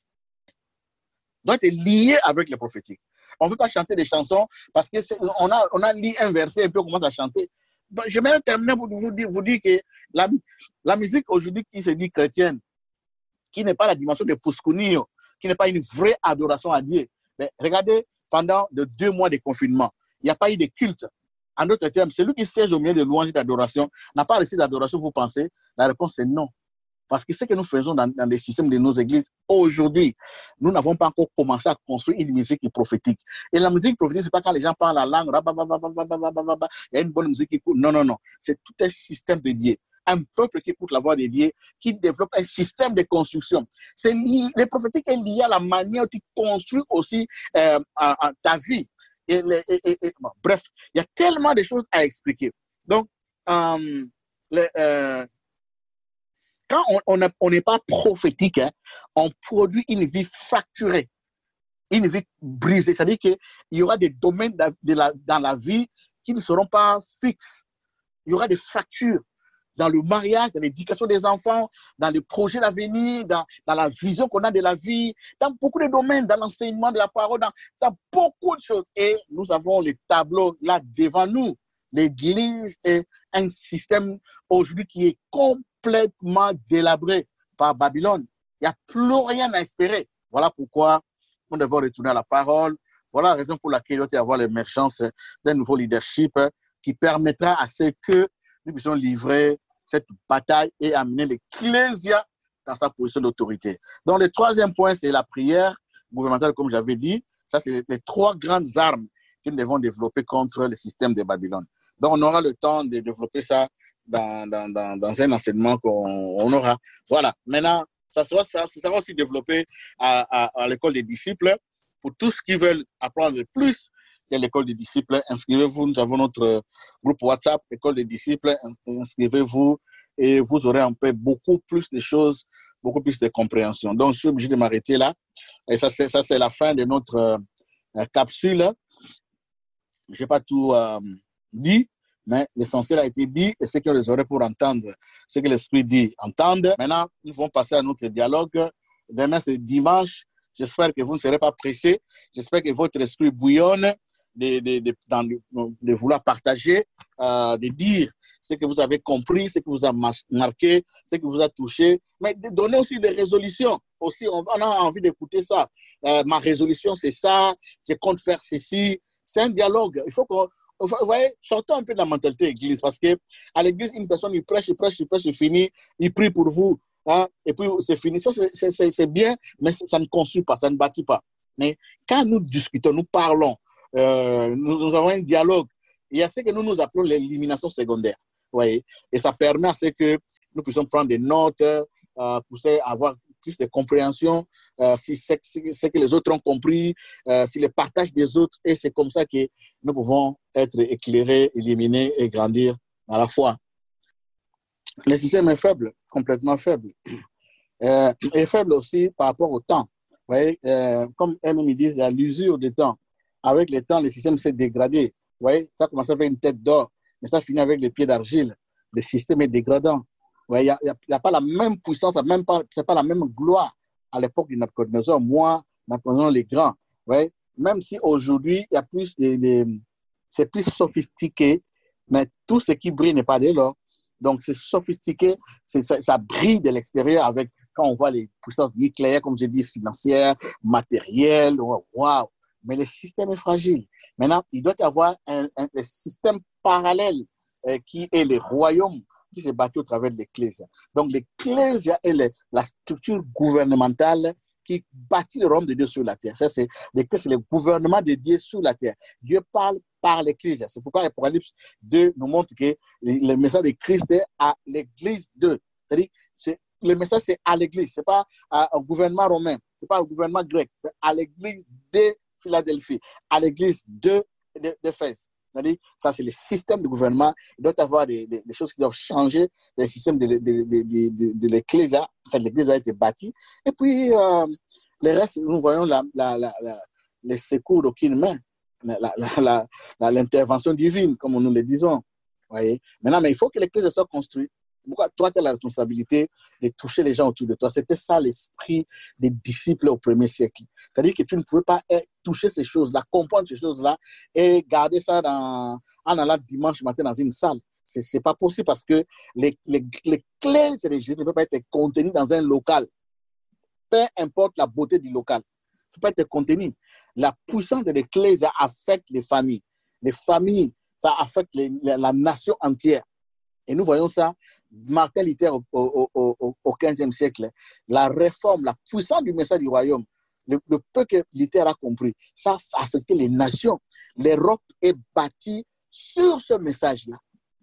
Speaker 1: Doit être liée avec les prophétiques. On ne peut pas chanter des chansons parce qu'on a, on a lu un verset et puis on commence à chanter. Donc, je vais terminer pour vous dire, vous dire que la, la musique aujourd'hui qui se dit chrétienne, qui n'est pas la dimension de Puskunio, qui n'est pas une vraie adoration à Dieu. Mais regardez, pendant de deux mois de confinement, il n'y a pas eu de culte. En d'autres termes, celui qui siège au milieu de louanges et d'adoration n'a pas reçu d'adoration, vous pensez? La réponse est non. Parce que ce que nous faisons dans, dans les systèmes de nos églises aujourd'hui, nous n'avons pas encore commencé à construire une musique prophétique. Et la musique prophétique, ce n'est pas quand les gens parlent la langue, il y a une bonne musique qui écoute. Non, non, non. C'est tout un système de Dieu. Un peuple qui écoute la voix de Dieu, qui développe un système de construction. C'est lié, le prophétique est lié à la manière dont tu construis aussi euh, à, à ta vie. Et, et, et, et, bon, bref, il y a tellement de choses à expliquer. Donc, euh, le, euh, quand on n'est pas prophétique, hein, on produit une vie fracturée, une vie brisée. C'est-à-dire qu'il y aura des domaines de, de la, dans la vie qui ne seront pas fixes. Il y aura des fractures dans le mariage, dans l'éducation des enfants, dans les projets d'avenir, dans, dans la vision qu'on a de la vie, dans beaucoup de domaines, dans l'enseignement de la parole, dans, dans beaucoup de choses. Et nous avons les tableaux là devant nous. L'Église est un système aujourd'hui qui est complètement délabré par Babylone. Il n'y a plus rien à espérer. Voilà pourquoi nous devons retourner à la parole. Voilà la raison pour laquelle il doit y avoir l'émergence d'un nouveau leadership qui permettra à ce que nous puissions livrer cette bataille et amener l'Ecclésia dans sa position d'autorité. Donc, le troisième point, c'est la prière gouvernementale, comme j'avais dit. Ça, c'est les trois grandes armes que nous devons développer contre le système de Babylone. Donc, on aura le temps de développer ça dans, dans, dans, dans un enseignement qu'on aura. Voilà. Maintenant, ça sera, ça, ça sera aussi développé à, à, à l'école des disciples. Pour tous qui veulent apprendre plus de l'école des disciples, inscrivez-vous. Nous avons notre groupe WhatsApp, école des disciples. Inscrivez-vous et vous aurez un peu beaucoup plus de choses, beaucoup plus de compréhension. Donc, je suis obligé de m'arrêter là. Et ça, c'est, ça, c'est la fin de notre euh, capsule. Je n'ai pas tout euh, dit, mais l'essentiel a été dit et ceux qui ont les oreilles pour entendre ce que l'Esprit dit, entendent. Maintenant, nous allons passer à notre dialogue. Demain, c'est dimanche. J'espère que vous ne serez pas pressés. J'espère que votre esprit bouillonne de, de, de, dans, de vouloir partager, euh, de dire ce que vous avez compris, ce que vous a marqué, ce que vous a touché, mais de donner aussi des résolutions. Aussi, on, on a envie d'écouter ça. Euh, ma résolution, c'est ça. Je compte faire ceci. C'est un dialogue. Il faut qu'on, vous voyez, sortons un peu de la mentalité église, parce que à l'église, une personne, il prêche, il prêche, il prêche, il finit, il prie pour vous. Hein, et puis c'est fini. Ça, c'est bien, mais ça ne construit pas, ça ne bâtit pas. Mais quand nous discutons, nous parlons, euh, nous, nous avons un dialogue. Il y a ce que nous nous appelons l'élimination secondaire. Voyez? Et ça permet à ce que nous puissions prendre des notes, euh, pour avoir plus de compréhension, euh, si c'est ce que les autres ont compris, euh, si les partages des autres, et c'est comme ça que nous pouvons être éclairés, éliminés et grandir à la fois. Le système est faible, complètement faible. Euh, est faible aussi par rapport au temps. Vous voyez, euh, comme elles-mêmes disent, il y a l'usure des temps. Avec le temps, le système s'est dégradé. Vous voyez, ça commence avec une tête d'or, mais ça finit avec les pieds d'argile. Le système est dégradant. Il n'y a, a, a pas la même puissance, ce n'est pas, pas la même gloire à l'époque de Nabucodonosor, moi, Napoléon les Grands. Ouais. Même si aujourd'hui, il y a plus de, de, c'est plus sophistiqué, mais tout ce qui brille n'est pas de l'or. Donc, c'est sophistiqué, c'est, ça, ça brille de l'extérieur avec, quand on voit les puissances nucléaires, comme j'ai dit, financières, matérielles, waouh. Mais le système est fragile. Maintenant, il doit y avoir un, un, un système parallèle euh, qui est le royaume qui s'est bâti au travers de l'Ecclésia. Donc, l'Ecclésia est le, la structure gouvernementale qui bâtit le royaume de Dieu sur la terre. Ça, c'est, c'est le gouvernement de Dieu sur la terre. Dieu parle par l'Ecclésia. C'est pourquoi l'Apocalypse deux nous montre que le message de Christ est à l'Église de. C'est-à-dire, c'est, le message, c'est à l'Église. Ce n'est pas au gouvernement romain. Ce n'est pas au gouvernement grec. C'est à l'Église de Philadelphie, à l'Église de, de, d'Éphèse. C'est-à-dire, ça, c'est le système de gouvernement. Il doit y avoir des, des, des choses qui doivent changer. Le système de, de, de, de, de, de l'Ecclésia. En fait, l'Église a été bâtie. Et puis, euh, le reste, nous voyons la, la, la, la, les secours d'aucune main, la, la, la, la, l'intervention divine, comme nous le disons. Voyez? Maintenant, mais il faut que l'Église soit construite. Pourquoi toi, tu as la responsabilité de toucher les gens autour de toi? C'était ça l'esprit des disciples au premier siècle. C'est-à-dire que tu ne pouvais pas toucher ces choses-là, comprendre ces choses-là et garder ça dans, en allant dimanche matin dans une salle. Ce n'est pas possible parce que les, les, les clés de Jésus ne peuvent pas être contenues dans un local. Peu importe la beauté du local. Ne peut pas être contenu. La puissance de l'Église affecte les familles. Les familles, ça affecte les, la, la nation entière. Et nous voyons ça, Martin Luther au, au, au, au quinzième siècle, la réforme, la puissance du message du royaume, le, le peu que Luther a compris, ça a affecté les nations. L'Europe est bâtie sur ce message-là.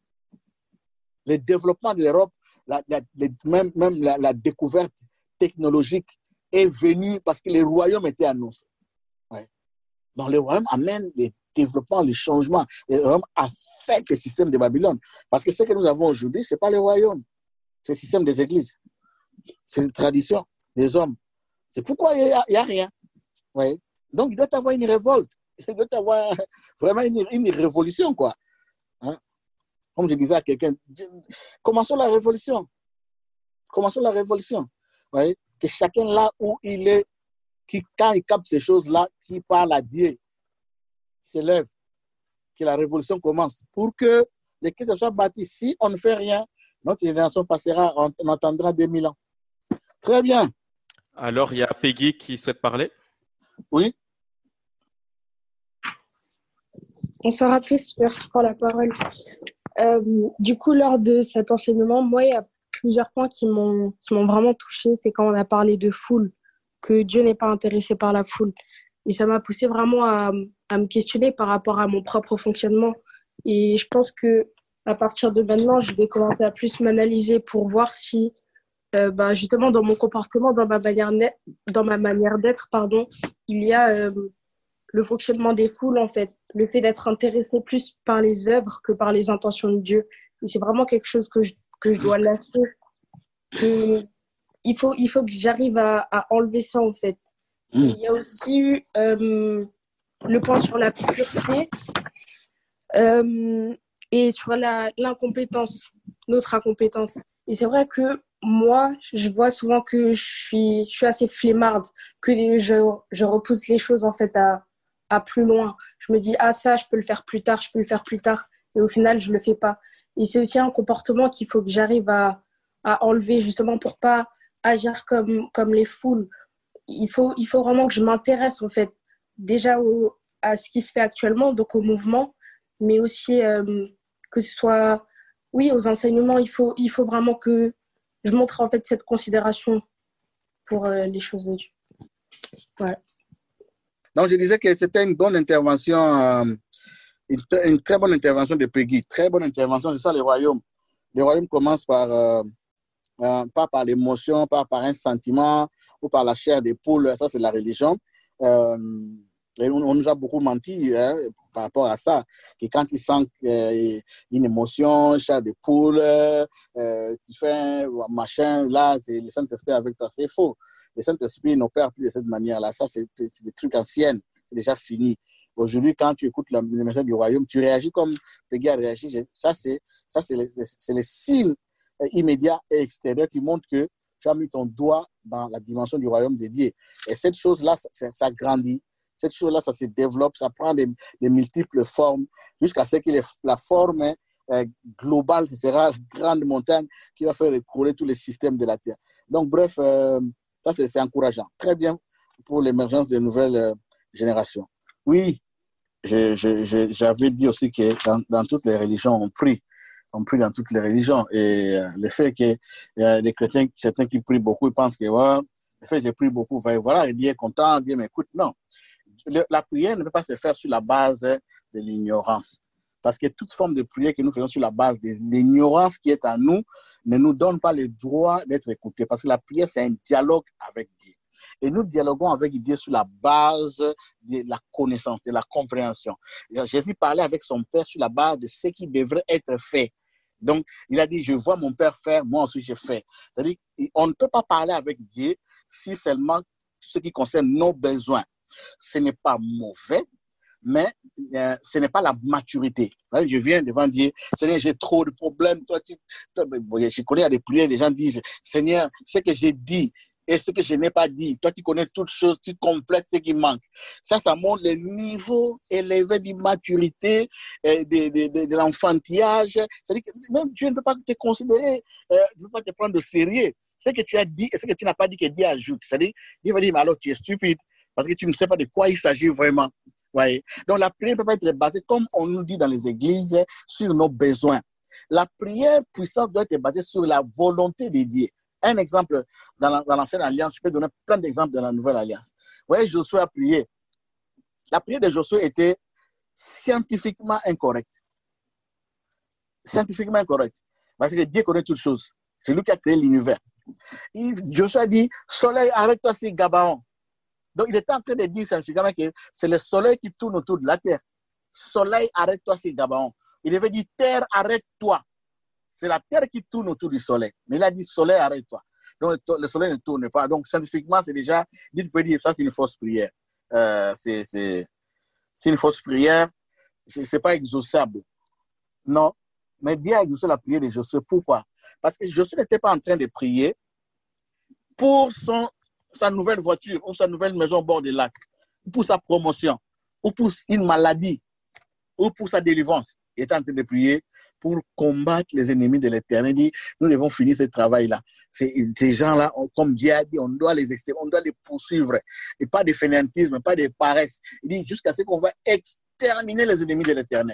Speaker 1: Le développement de l'Europe, la, la, même, même la, la découverte technologique est venue parce que le royaume était annoncé. Ouais. Donc le royaume amène les développement, le changement. Le royaume affecte le système de Babylone. Parce que ce que nous avons aujourd'hui, ce n'est pas le royaume. C'est le système des églises. C'est la tradition des hommes. C'est pourquoi il n'y a, a rien. Ouais. Donc, il doit y avoir une révolte. Il doit y avoir vraiment une, une révolution, quoi. Hein? Comme je disais à quelqu'un, commençons la révolution. Commençons la révolution. Ouais. Que chacun là où il est, qui, quand il capte ces choses-là, qui parle à Dieu, s'élève, que la révolution commence pour que l'Église soit bâtie. Si on ne fait rien, notre génération passera, on, on attendra deux mille ans. Très bien.
Speaker 2: Alors, il y a Peggy qui souhaite parler.
Speaker 1: Oui.
Speaker 3: Bonsoir à tous, merci pour la parole. Euh, du coup, lors de cet enseignement, moi, il y a plusieurs points qui m'ont, qui m'ont vraiment touchée. C'est quand on a parlé de foule, que Dieu n'est pas intéressé par la foule. Et ça m'a poussé vraiment à, à me questionner par rapport à mon propre fonctionnement. Et je pense que à partir de maintenant, je vais commencer à plus m'analyser pour voir si, euh, bah, justement, dans mon comportement, dans ma manière, dans ma manière d'être, pardon, il y a euh, le fonctionnement des foules, en fait. Le fait d'être intéressé plus par les œuvres que par les intentions de Dieu. Et c'est vraiment quelque chose que je, que je dois lâcher. Que il faut, il faut que j'arrive à, à enlever ça, en fait. Et il y a aussi eu euh, le point sur la pureté euh, et sur la, l'incompétence, notre incompétence. Et c'est vrai que moi, je vois souvent que je suis, je suis assez flemmarde, que les, je, je repousse les choses en fait à, à plus loin. Je me dis, ah ça, je peux le faire plus tard, je peux le faire plus tard. Et au final, je ne le fais pas. Et c'est aussi un comportement qu'il faut que j'arrive à, à enlever justement pour ne pas agir comme, comme les foules. Il faut, il faut vraiment que je m'intéresse en fait déjà au, à ce qui se fait actuellement, donc au mouvement, mais aussi euh, que ce soit, oui, aux enseignements. Il faut, il faut vraiment que je montre en fait cette considération pour euh, les choses de Dieu. Voilà.
Speaker 1: Donc, je disais que c'était une bonne intervention, euh, une, une très bonne intervention de Peggy. Très bonne intervention, c'est ça les royaumes. Les royaumes commencent par, euh, euh, pas par l'émotion, pas par un sentiment ou par la chair des poules. Ça, c'est la religion. Euh, et on, on nous a beaucoup menti hein, par rapport à ça. Que quand ils sentent euh, une émotion, chair de poule, euh, tu fais un machin, là, c'est le Saint-Esprit avec toi. C'est faux. Le Saint-Esprit n'opère plus de cette manière-là. Ça, c'est des trucs anciens. C'est déjà fini. Aujourd'hui, quand tu écoutes le message du royaume, tu réagis comme Peggy a réagi. Ça, c'est les, les signes immédiats et extérieurs qui montrent que tu as mis ton doigt dans la dimension du royaume de Dieu. Et cette chose-là, ça, ça grandit. Cette chose-là, ça se développe, ça prend des, des multiples formes jusqu'à ce que les, la forme euh, globale, ce sera la grande montagne qui va faire écrouler tous les systèmes de la Terre. Donc, bref, euh, ça, c'est encourageant. Très bien pour l'émergence de nouvelles euh, générations. Oui, j'avais dit aussi que dans, dans toutes les religions, on prie. On prie dans toutes les religions. Et euh, le fait qu'il y a des chrétiens, certains qui prient beaucoup, ils pensent que ouais, le fait que je prie beaucoup, voilà, Dieu est content, Dieu m'écoute. Non. Le, la prière ne peut pas se faire sur la base de l'ignorance. Parce que toute forme de prière que nous faisons sur la base de l'ignorance qui est en nous ne nous donne pas le droit d'être écoutés. Parce que la prière, c'est un dialogue avec Dieu. Et nous dialoguons avec Dieu sur la base de la connaissance, de la compréhension. Jésus parlait avec son Père sur la base de ce qui devrait être fait. Donc, il a dit, je vois mon Père faire, moi aussi je fais. C'est-à-dire, on ne peut pas parler avec Dieu si seulement ce qui concerne nos besoins. Ce n'est pas mauvais, mais euh, ce n'est pas la maturité. Je viens devant Dieu, Seigneur, j'ai trop de problèmes. Toi, tu, toi, je connais à des prières, des gens disent, Seigneur, ce que j'ai dit et ce que je n'ai pas dit, toi, tu connais toutes choses, tu complètes ce qui manque. Ça, ça montre le niveau élevé d'immaturité, de, de, de, de l'enfantillage. C'est-à-dire que même Dieu ne peut pas te considérer, euh, ne peut pas te prendre de sérieux. Ce que tu as dit et ce que tu n'as pas dit que Dieu ajoute. C'est-à-dire, Dieu va dire, mais alors tu es stupide. Parce que tu ne sais pas de quoi il s'agit vraiment. Voyez? Donc la prière ne peut pas être basée, comme on nous dit dans les églises, sur nos besoins. La prière puissante doit être basée sur la volonté de Dieu. Un exemple, dans l'Ancienne Alliance, je peux donner plein d'exemples dans la Nouvelle Alliance. Vous voyez, Josué a prié. La prière de Josué était scientifiquement incorrecte. Scientifiquement incorrecte. Parce que Dieu connaît toutes choses. C'est lui qui a créé l'univers. Josué a dit, soleil, arrête-toi sur Gabaon. Donc, il était en train de dire scientifiquement que c'est le soleil qui tourne autour de la terre. Soleil, arrête-toi sur Gabaon. Il devait dire, terre, arrête-toi. C'est la terre qui tourne autour du soleil. Mais il a dit, soleil, arrête-toi. Donc, le soleil ne tourne pas. Donc, scientifiquement, c'est déjà, il faut dire, ça, c'est une fausse prière. Euh, c'est une fausse prière. Ce n'est pas exaucable. Non. Mais Dieu a exaucé la prière de Josué. Pourquoi? Parce que Josué n'était pas en train de prier pour son sa nouvelle voiture ou sa nouvelle maison au bord du lac, ou pour sa promotion, ou pour une maladie, ou pour sa délivrance. Il était en train de prier pour combattre les ennemis de l'Éternel. Il dit, nous devons finir ce travail-là. Ces gens-là, comme Dieu a dit, on doit les exterminer, on doit les poursuivre. Et pas de fainéantisme, pas de paresse. Il dit, jusqu'à ce qu'on va exterminer les ennemis de l'Éternel.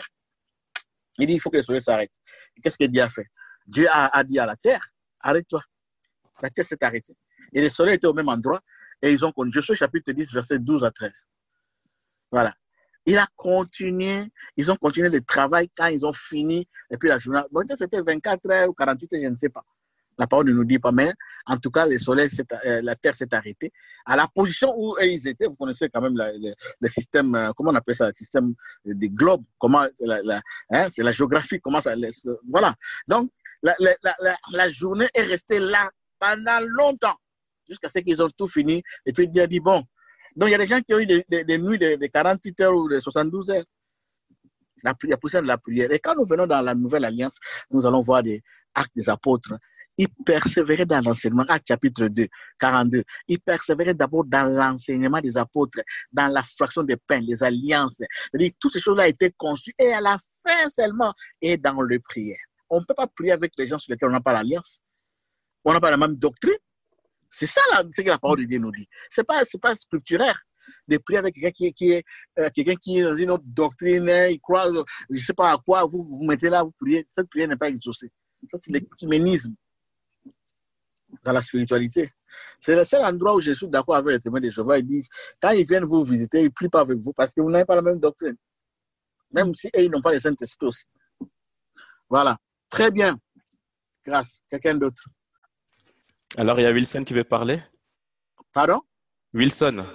Speaker 1: Il dit, il faut que le soleil s'arrête. Qu'est-ce que Dieu a fait? Dieu a, a dit à la terre, arrête-toi. La terre s'est arrêtée. Et le soleil était au même endroit. Et ils ont connu. Josué chapitre dix, verset douze à treize. Voilà. Il a continué. Ils ont continué le travail quand ils ont fini. Et puis la journée. Bon, c'était vingt-quatre heures ou quarante-huit heures, je ne sais pas. La parole ne nous dit pas. Mais en tout cas, le soleil, euh, la terre s'est arrêtée. À la position où ils étaient, vous connaissez quand même la, le, le système, euh, comment on appelle ça, le système des globes. Comment, la, la, hein, c'est la géographie. Comment ça, les, voilà. Donc, la, la, la, la journée est restée là pendant longtemps. Jusqu'à ce qu'ils ont tout fini. Et puis Dieu a dit, bon. Donc, il y a des gens qui ont eu des, des, des nuits de, de quarante-huit heures ou de soixante-douze heures. La, la poussière de la prière. Et quand nous venons dans la Nouvelle Alliance, nous allons voir des actes des apôtres. Ils persévéraient dans l'enseignement. Actes chapitre deux, quarante-deux. Ils persévéraient d'abord dans l'enseignement des apôtres, dans la fraction des pains, les alliances. C'est-à-dire, toutes ces choses-là étaient conçues. Et à la fin seulement, et dans le prière. On ne peut pas prier avec les gens sur lesquels on n'a pas l'alliance. On n'a pas la même doctrine. C'est ça là, ce que la parole de Dieu nous dit. Ce n'est pas, pas structuraire de prier avec quelqu'un qui, qui, est, euh, quelqu'un qui est dans une autre doctrine, il croit, je ne sais pas à quoi, vous vous mettez là, vous priez. Cette prière n'est pas exaucée. Ça, c'est l'écuménisme dans la spiritualité. C'est le seul endroit où je suis d'accord avec les témoins de Jéhovah. Ils disent, quand ils viennent vous visiter, ils ne prient pas avec vous parce que vous n'avez pas la même doctrine. Même si eux, ils n'ont pas les Saint-Esprit aussi. Voilà. Très bien. Grâce. Quelqu'un d'autre.
Speaker 2: Alors, il y a Wilson qui veut parler.
Speaker 1: Pardon?
Speaker 2: Wilson.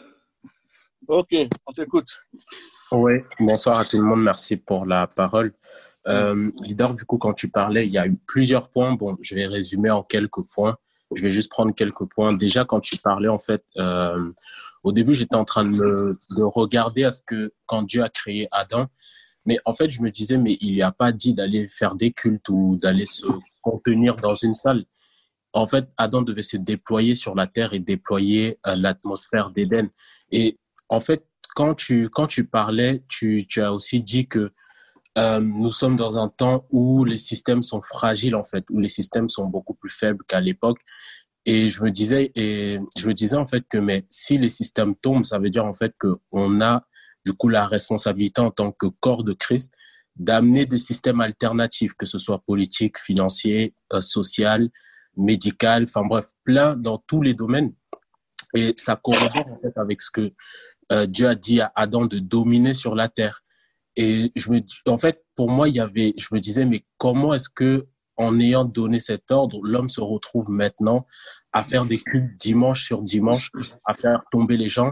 Speaker 1: Ok, on t'écoute.
Speaker 4: Oui, bonsoir à tout le monde. Merci pour la parole. Euh, leader, du coup, quand tu parlais, il y a eu plusieurs points. Bon, je vais résumer en quelques points. Je vais juste prendre quelques points. Déjà, quand tu parlais, en fait, euh, au début, j'étais en train de, me, de regarder à ce que, quand Dieu a créé Adam, mais en fait, je me disais, mais il n'y a pas dit d'aller faire des cultes ou d'aller se contenir dans une salle. En fait, Adam devait se déployer sur la terre et déployer euh, l'atmosphère d'Éden. Et en fait, quand tu, quand tu parlais, tu, tu as aussi dit que euh, nous sommes dans un temps où les systèmes sont fragiles, en fait, où les systèmes sont beaucoup plus faibles qu'à l'époque. Et je me disais, et je me disais en fait que mais si les systèmes tombent, ça veut dire en fait que on a du coup la responsabilité en tant que corps de Christ d'amener des systèmes alternatifs, que ce soit politique, financier, euh, social, médical, enfin bref, plein dans tous les domaines. Et ça corrobore en fait avec ce que euh, Dieu a dit à Adam de dominer sur la terre. Et je me, en fait, pour moi, il y avait, je me disais, mais comment est-ce que, en ayant donné cet ordre, l'homme se retrouve maintenant à faire des cultes dimanche sur dimanche, à faire tomber les gens,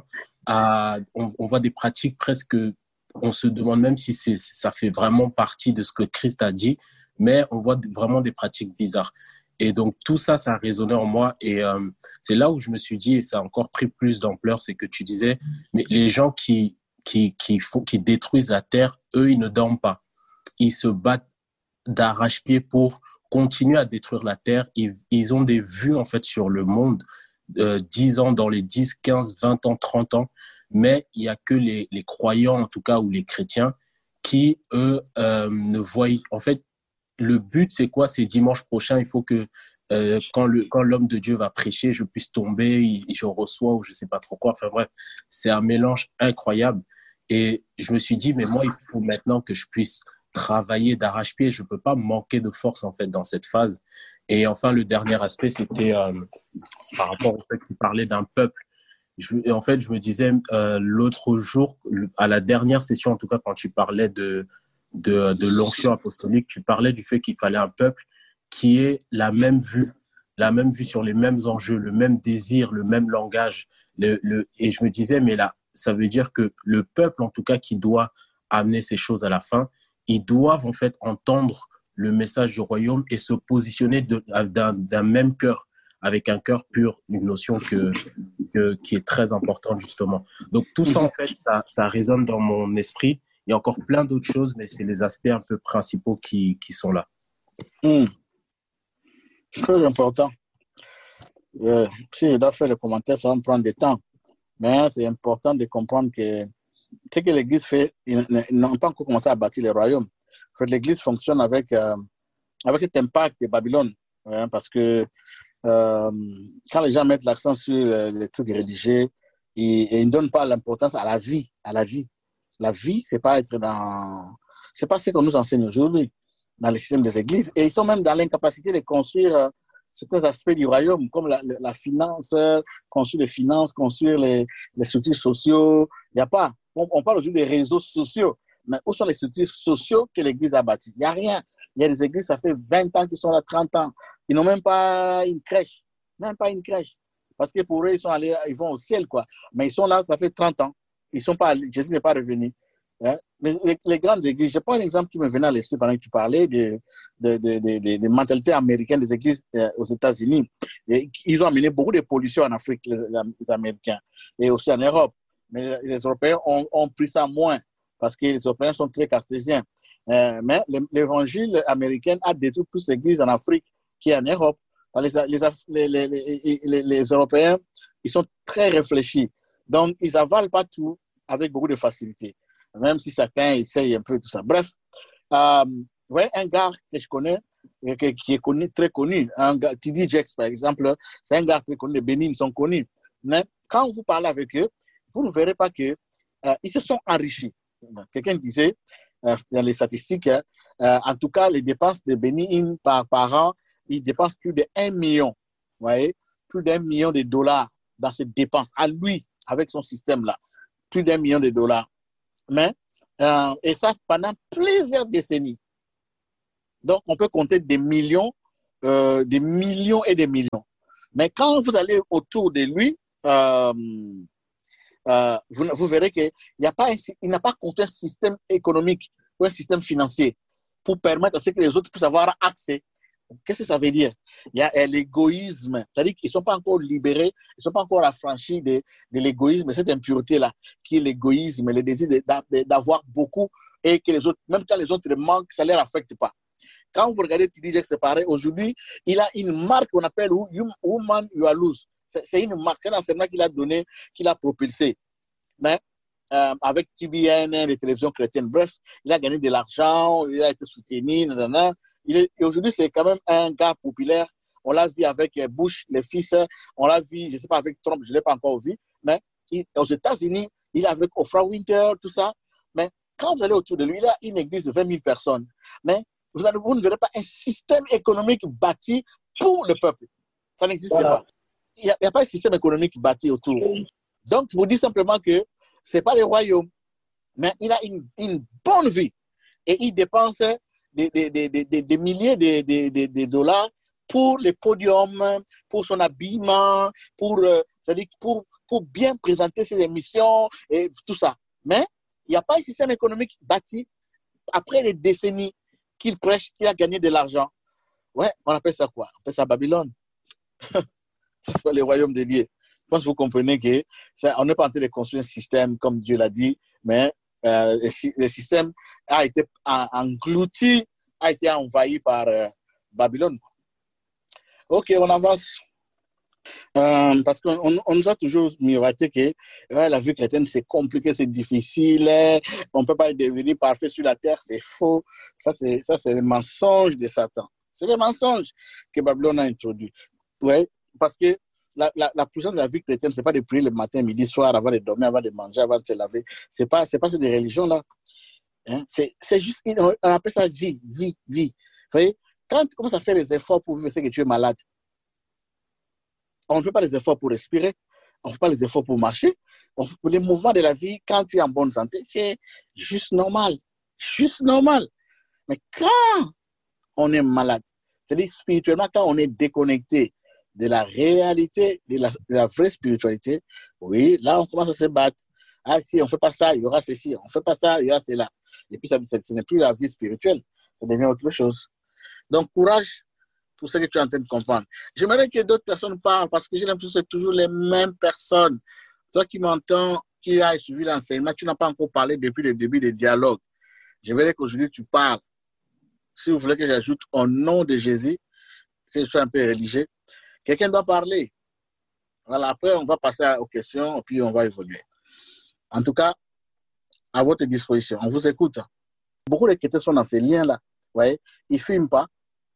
Speaker 4: à, on, on voit des pratiques presque, on se demande même si c'est, ça fait vraiment partie de ce que Christ a dit, mais on voit vraiment des pratiques bizarres. Et donc tout ça, ça a résonné en moi. Et euh, c'est là où je me suis dit, et ça a encore pris plus d'ampleur, c'est que tu disais, mais les gens qui qui qui font, qui détruisent la terre, eux, ils ne dorment pas. Ils se battent d'arrache-pied pour continuer à détruire la terre. Ils, ils ont des vues en fait sur le monde, euh, dix ans, dans les dix, quinze, vingt ans, trente ans. Mais il y a que les les croyants en tout cas ou les chrétiens qui eux euh, ne voient. En fait, le but, c'est quoi? C'est dimanche prochain, il faut que euh, quand le quand l'homme de Dieu va prêcher, je puisse tomber, il, je reçois ou je sais pas trop quoi. Enfin bref, c'est un mélange incroyable. Et je me suis dit, mais moi, il faut maintenant que je puisse travailler d'arrache-pied. Je peux pas manquer de force en fait dans cette phase. Et enfin, le dernier aspect, c'était euh, par rapport au fait que tu parlais d'un peuple. Je, et en fait, je me disais euh, l'autre jour, à la dernière session, en tout cas, quand tu parlais de de, de l'onction apostolique, tu parlais du fait qu'il fallait un peuple qui ait la même vue, la même vue sur les mêmes enjeux, le même désir, le même langage. Le, le, et je me disais, mais là, ça veut dire que le peuple, en tout cas, qui doit amener ces choses à la fin, ils doivent en fait entendre le message du royaume et se positionner de, d'un, d'un même cœur, avec un cœur pur, une notion que, que, qui est très importante justement. Donc tout ça, en fait, ça, ça résonne dans mon esprit. Il y a encore plein d'autres choses, mais c'est les aspects un peu principaux qui, qui sont là.
Speaker 1: Mmh. Très important. Euh, si je dois faire les commentaires, ça va me prendre du temps. Mais c'est important de comprendre que ce que l'Église fait, ils n'ont pas encore commencé à bâtir le royaume. En fait, l'Église fonctionne avec, euh, avec cet impact de Babylone. Hein, parce que euh, quand les gens mettent l'accent sur les, les trucs religieux, ils, ils ne donnent pas l'importance à la vie, à la vie. La vie, c'est pas être dans, c'est pas ce qu'on nous enseigne aujourd'hui dans les systèmes des églises. Et ils sont même dans l'incapacité de construire euh, certains aspects du royaume, comme la, la, la finance, euh, construire les finances, construire les, les structures sociaux. Il n'y a pas. On, on parle aujourd'hui des réseaux sociaux. Mais où sont les structures sociaux que l'église a bâties? Il n'y a rien. Il y a des églises, ça fait vingt ans qu'ils sont là, trente ans. Ils n'ont même pas une crèche. Même pas une crèche. Parce que pour eux, ils sont allés, ils vont au ciel, quoi. Mais ils sont là, ça fait trente ans. Ils sont pas, Jésus n'est pas revenu. Hein? Mais les, les grandes églises, je prends un exemple qui me venait à l'esprit pendant que tu parlais de, de, de, de, de, de mentalité américaine des églises euh, aux États-Unis. Et ils ont amené beaucoup de pollution en Afrique, les, les Américains, et aussi en Europe. Mais les Européens ont, ont pris ça moins parce que les Européens sont très cartésiens. Euh, mais l'évangile américain a détruit toutes les églises en Afrique qui est en Europe. Les, les, les, les, les, les Européens, ils sont très réfléchis. Donc, ils n'avalent pas tout avec beaucoup de facilité, même si certains essayent un peu tout ça. Bref, euh, ouais, un gars que je connais, qui, qui est connu, très connu, un gars, T D Jakes par exemple, c'est un gars très connu, les Bénin, ils sont connus. Mais quand vous parlez avec eux, vous ne verrez pas qu'ils euh, se sont enrichis. Quelqu'un disait, euh, dans les statistiques, euh, en tout cas, les dépenses de Bénin par, par an, ils dépensent plus de un million. Vous voyez? plus d'un million de dollars dans ses dépenses, à lui, avec son système-là. Plus d'un million de dollars. Mais, euh, et ça pendant plusieurs décennies. Donc, on peut compter des millions, euh, des millions et des millions. Mais quand vous allez autour de lui, euh, euh, vous, vous verrez qu'il n'a pas, il n'a pas compté un système économique ou un système financier pour permettre à ce que les autres puissent avoir accès. Qu'est-ce que ça veut dire? Il y a l'égoïsme, c'est-à-dire qu'ils ne sont pas encore libérés, ils ne sont pas encore affranchis de, de l'égoïsme, cette impureté-là, qui est l'égoïsme, le désir d'avoir beaucoup et que les autres, même quand les autres manquent, ça ne les affecte pas. Quand vous regardez T D J c'est pareil, aujourd'hui, il a une marque qu'on appelle Woman You Are Loose. C'est une marque, c'est un enseignement qu'il a donné, qu'il a propulsé. Mais euh, avec T B N, les télévisions chrétiennes, bref, il a gagné de l'argent, il a été soutenu, nanana. Il est, et aujourd'hui, c'est quand même un gars populaire. On l'a vu avec Bush, les fils. On l'a vu, je ne sais pas, avec Trump, je ne l'ai pas encore vu. Mais il, aux États-Unis, il est avec Oprah Winfrey, tout ça. Mais quand vous allez autour de lui, il a une église de vingt mille personnes. Mais vous, allez, vous ne verrez pas un système économique bâti pour le peuple. Ça n'existe voilà. pas. Il n'y a, a pas un système économique bâti autour. Donc, je vous dis simplement que ce n'est pas le royaume. Mais il a une, une bonne vie. Et il dépense Des, des, des, des, des milliers de, de, de, de dollars pour les podiums, pour son habillement, pour, euh, c'est-à-dire pour, pour bien présenter ses émissions et tout ça. Mais il n'y a pas un système économique bâti après les décennies qu'il prêche, qu'il a gagné de l'argent. Ouais, on appelle ça quoi? On appelle ça Babylone. Ça, c'est pas le royaume des lieux. Je pense que vous comprenez que ça, on n'est pas en train de construire un système comme Dieu l'a dit, mais Euh, le système a été englouti, a été envahi par euh, Babylone. Ok, on avance. Euh, parce qu'on on nous a toujours miroité que ouais, la vie chrétienne, c'est compliqué, c'est difficile, on ne peut pas devenir parfait sur la terre, c'est faux. Ça, c'est, ça, c'est le mensonge de Satan. C'est le mensonge que Babylone a introduit. Ouais, parce que La, la, la puissance de la vie chrétienne, ce n'est pas de prier le matin, midi, soir, avant de dormir, avant de manger, avant de se laver. Ce n'est pas, c'est pas cette religion-là. Hein? C'est, c'est juste, on appelle ça vie, vie, vie. Vous voyez, quand tu commences à faire les efforts pour vivre, c'est que tu es malade. On ne fait pas les efforts pour respirer, on ne fait pas les efforts pour marcher. On fait les mouvements de la vie, quand tu es en bonne santé, c'est juste normal. Juste normal. Mais quand on est malade, c'est-à-dire spirituellement, quand on est déconnecté de la réalité, de la, de la vraie spiritualité, oui, là, on commence à se battre. Ah, si on ne fait pas ça, il y aura ceci. On ne fait pas ça, il y aura cela. Et puis, ça, ce n'est plus la vie spirituelle. Ça devient autre chose. Donc, courage pour ce que tu es en train de comprendre. J'aimerais que d'autres personnes parlent parce que j'ai l'impression que c'est toujours les mêmes personnes. Toi qui m'entends, qui as suivi l'enseignement, tu n'as pas encore parlé depuis le début des dialogues. Je verrai qu'aujourd'hui, tu parles. Si vous voulez que j'ajoute au nom de Jésus, que je sois un peu religieux, quelqu'un doit parler. Voilà, après, on va passer aux questions et puis on va évoluer. En tout cas, à votre disposition, on vous écoute. Beaucoup de chrétiens sont dans ces liens-là. Vous voyez, ils ne fument pas,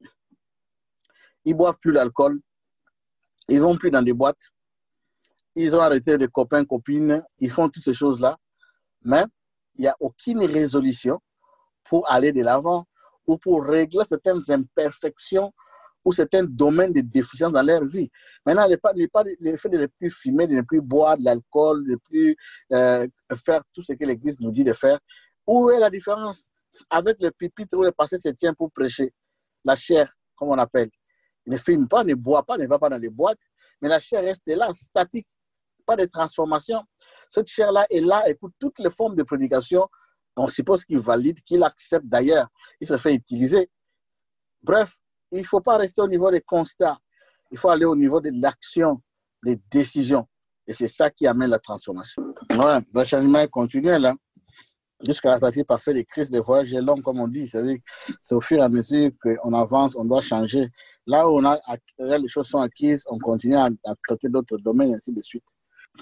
Speaker 1: ils ne boivent plus l'alcool, ils ne vont plus dans des boîtes, ils ont arrêté les copains, copines, ils font toutes ces choses-là, mais il n'y a aucune résolution pour aller de l'avant ou pour régler certaines imperfections ou certains domaines de déficience dans leur vie. Maintenant, le fait de ne plus fumer, de ne plus boire de l'alcool, de ne plus euh, faire tout ce que l'Église nous dit de faire, où est la différence avec le pupitre où le pasteur se tient pour prêcher? La chair, comme on appelle. Il ne fume pas, ne boit pas, ne va pas dans les boîtes, mais la chair reste là, statique, pas de transformation. Cette chair-là est là, écoute toutes les formes de prédication. On suppose qu'il valide, qu'il accepte d'ailleurs. Il se fait utiliser. Bref, il ne faut pas rester au niveau des constats. Il faut aller au niveau de l'action, des décisions. Et c'est ça qui amène la transformation. Ouais, le changement est continuel. Hein. Jusqu'à la statique parfaite des crises, des voyages longs, comme on dit. C'est-à-dire c'est au fur et à mesure qu'on avance, on doit changer. Là où on a, les choses sont acquises, on continue à, à traiter d'autres domaines, et ainsi de suite.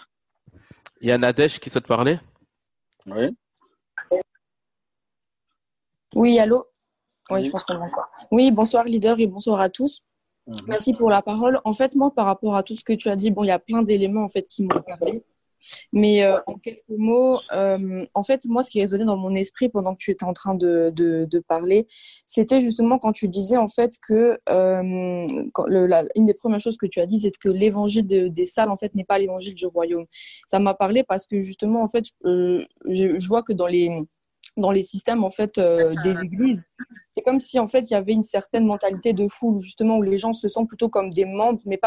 Speaker 2: Il y a Nadège qui souhaite parler.
Speaker 1: Oui.
Speaker 5: Oui, allô? Oui,
Speaker 1: Oui.
Speaker 5: je pense qu'on m'entend. Oui, bonsoir leader et bonsoir à tous.
Speaker 1: Mm-hmm.
Speaker 5: Merci pour la parole. En fait, moi, par rapport à tout ce que tu as dit, bon, il y a plein d'éléments en fait qui m'ont parlé. Mais euh, en quelques mots, euh, en fait, moi, ce qui résonnait dans mon esprit pendant que tu étais en train de, de, de parler, c'était justement quand tu disais en fait que euh, quand le, la, une des premières choses que tu as dit, c'est que l'évangile de, des salles en fait n'est pas l'évangile du royaume. Ça m'a parlé parce que justement en fait, euh, je, je vois que dans les dans les systèmes en fait euh, des églises, c'est comme si en fait il y avait une certaine mentalité de foule justement où les gens se sentent plutôt comme des membres, mais pas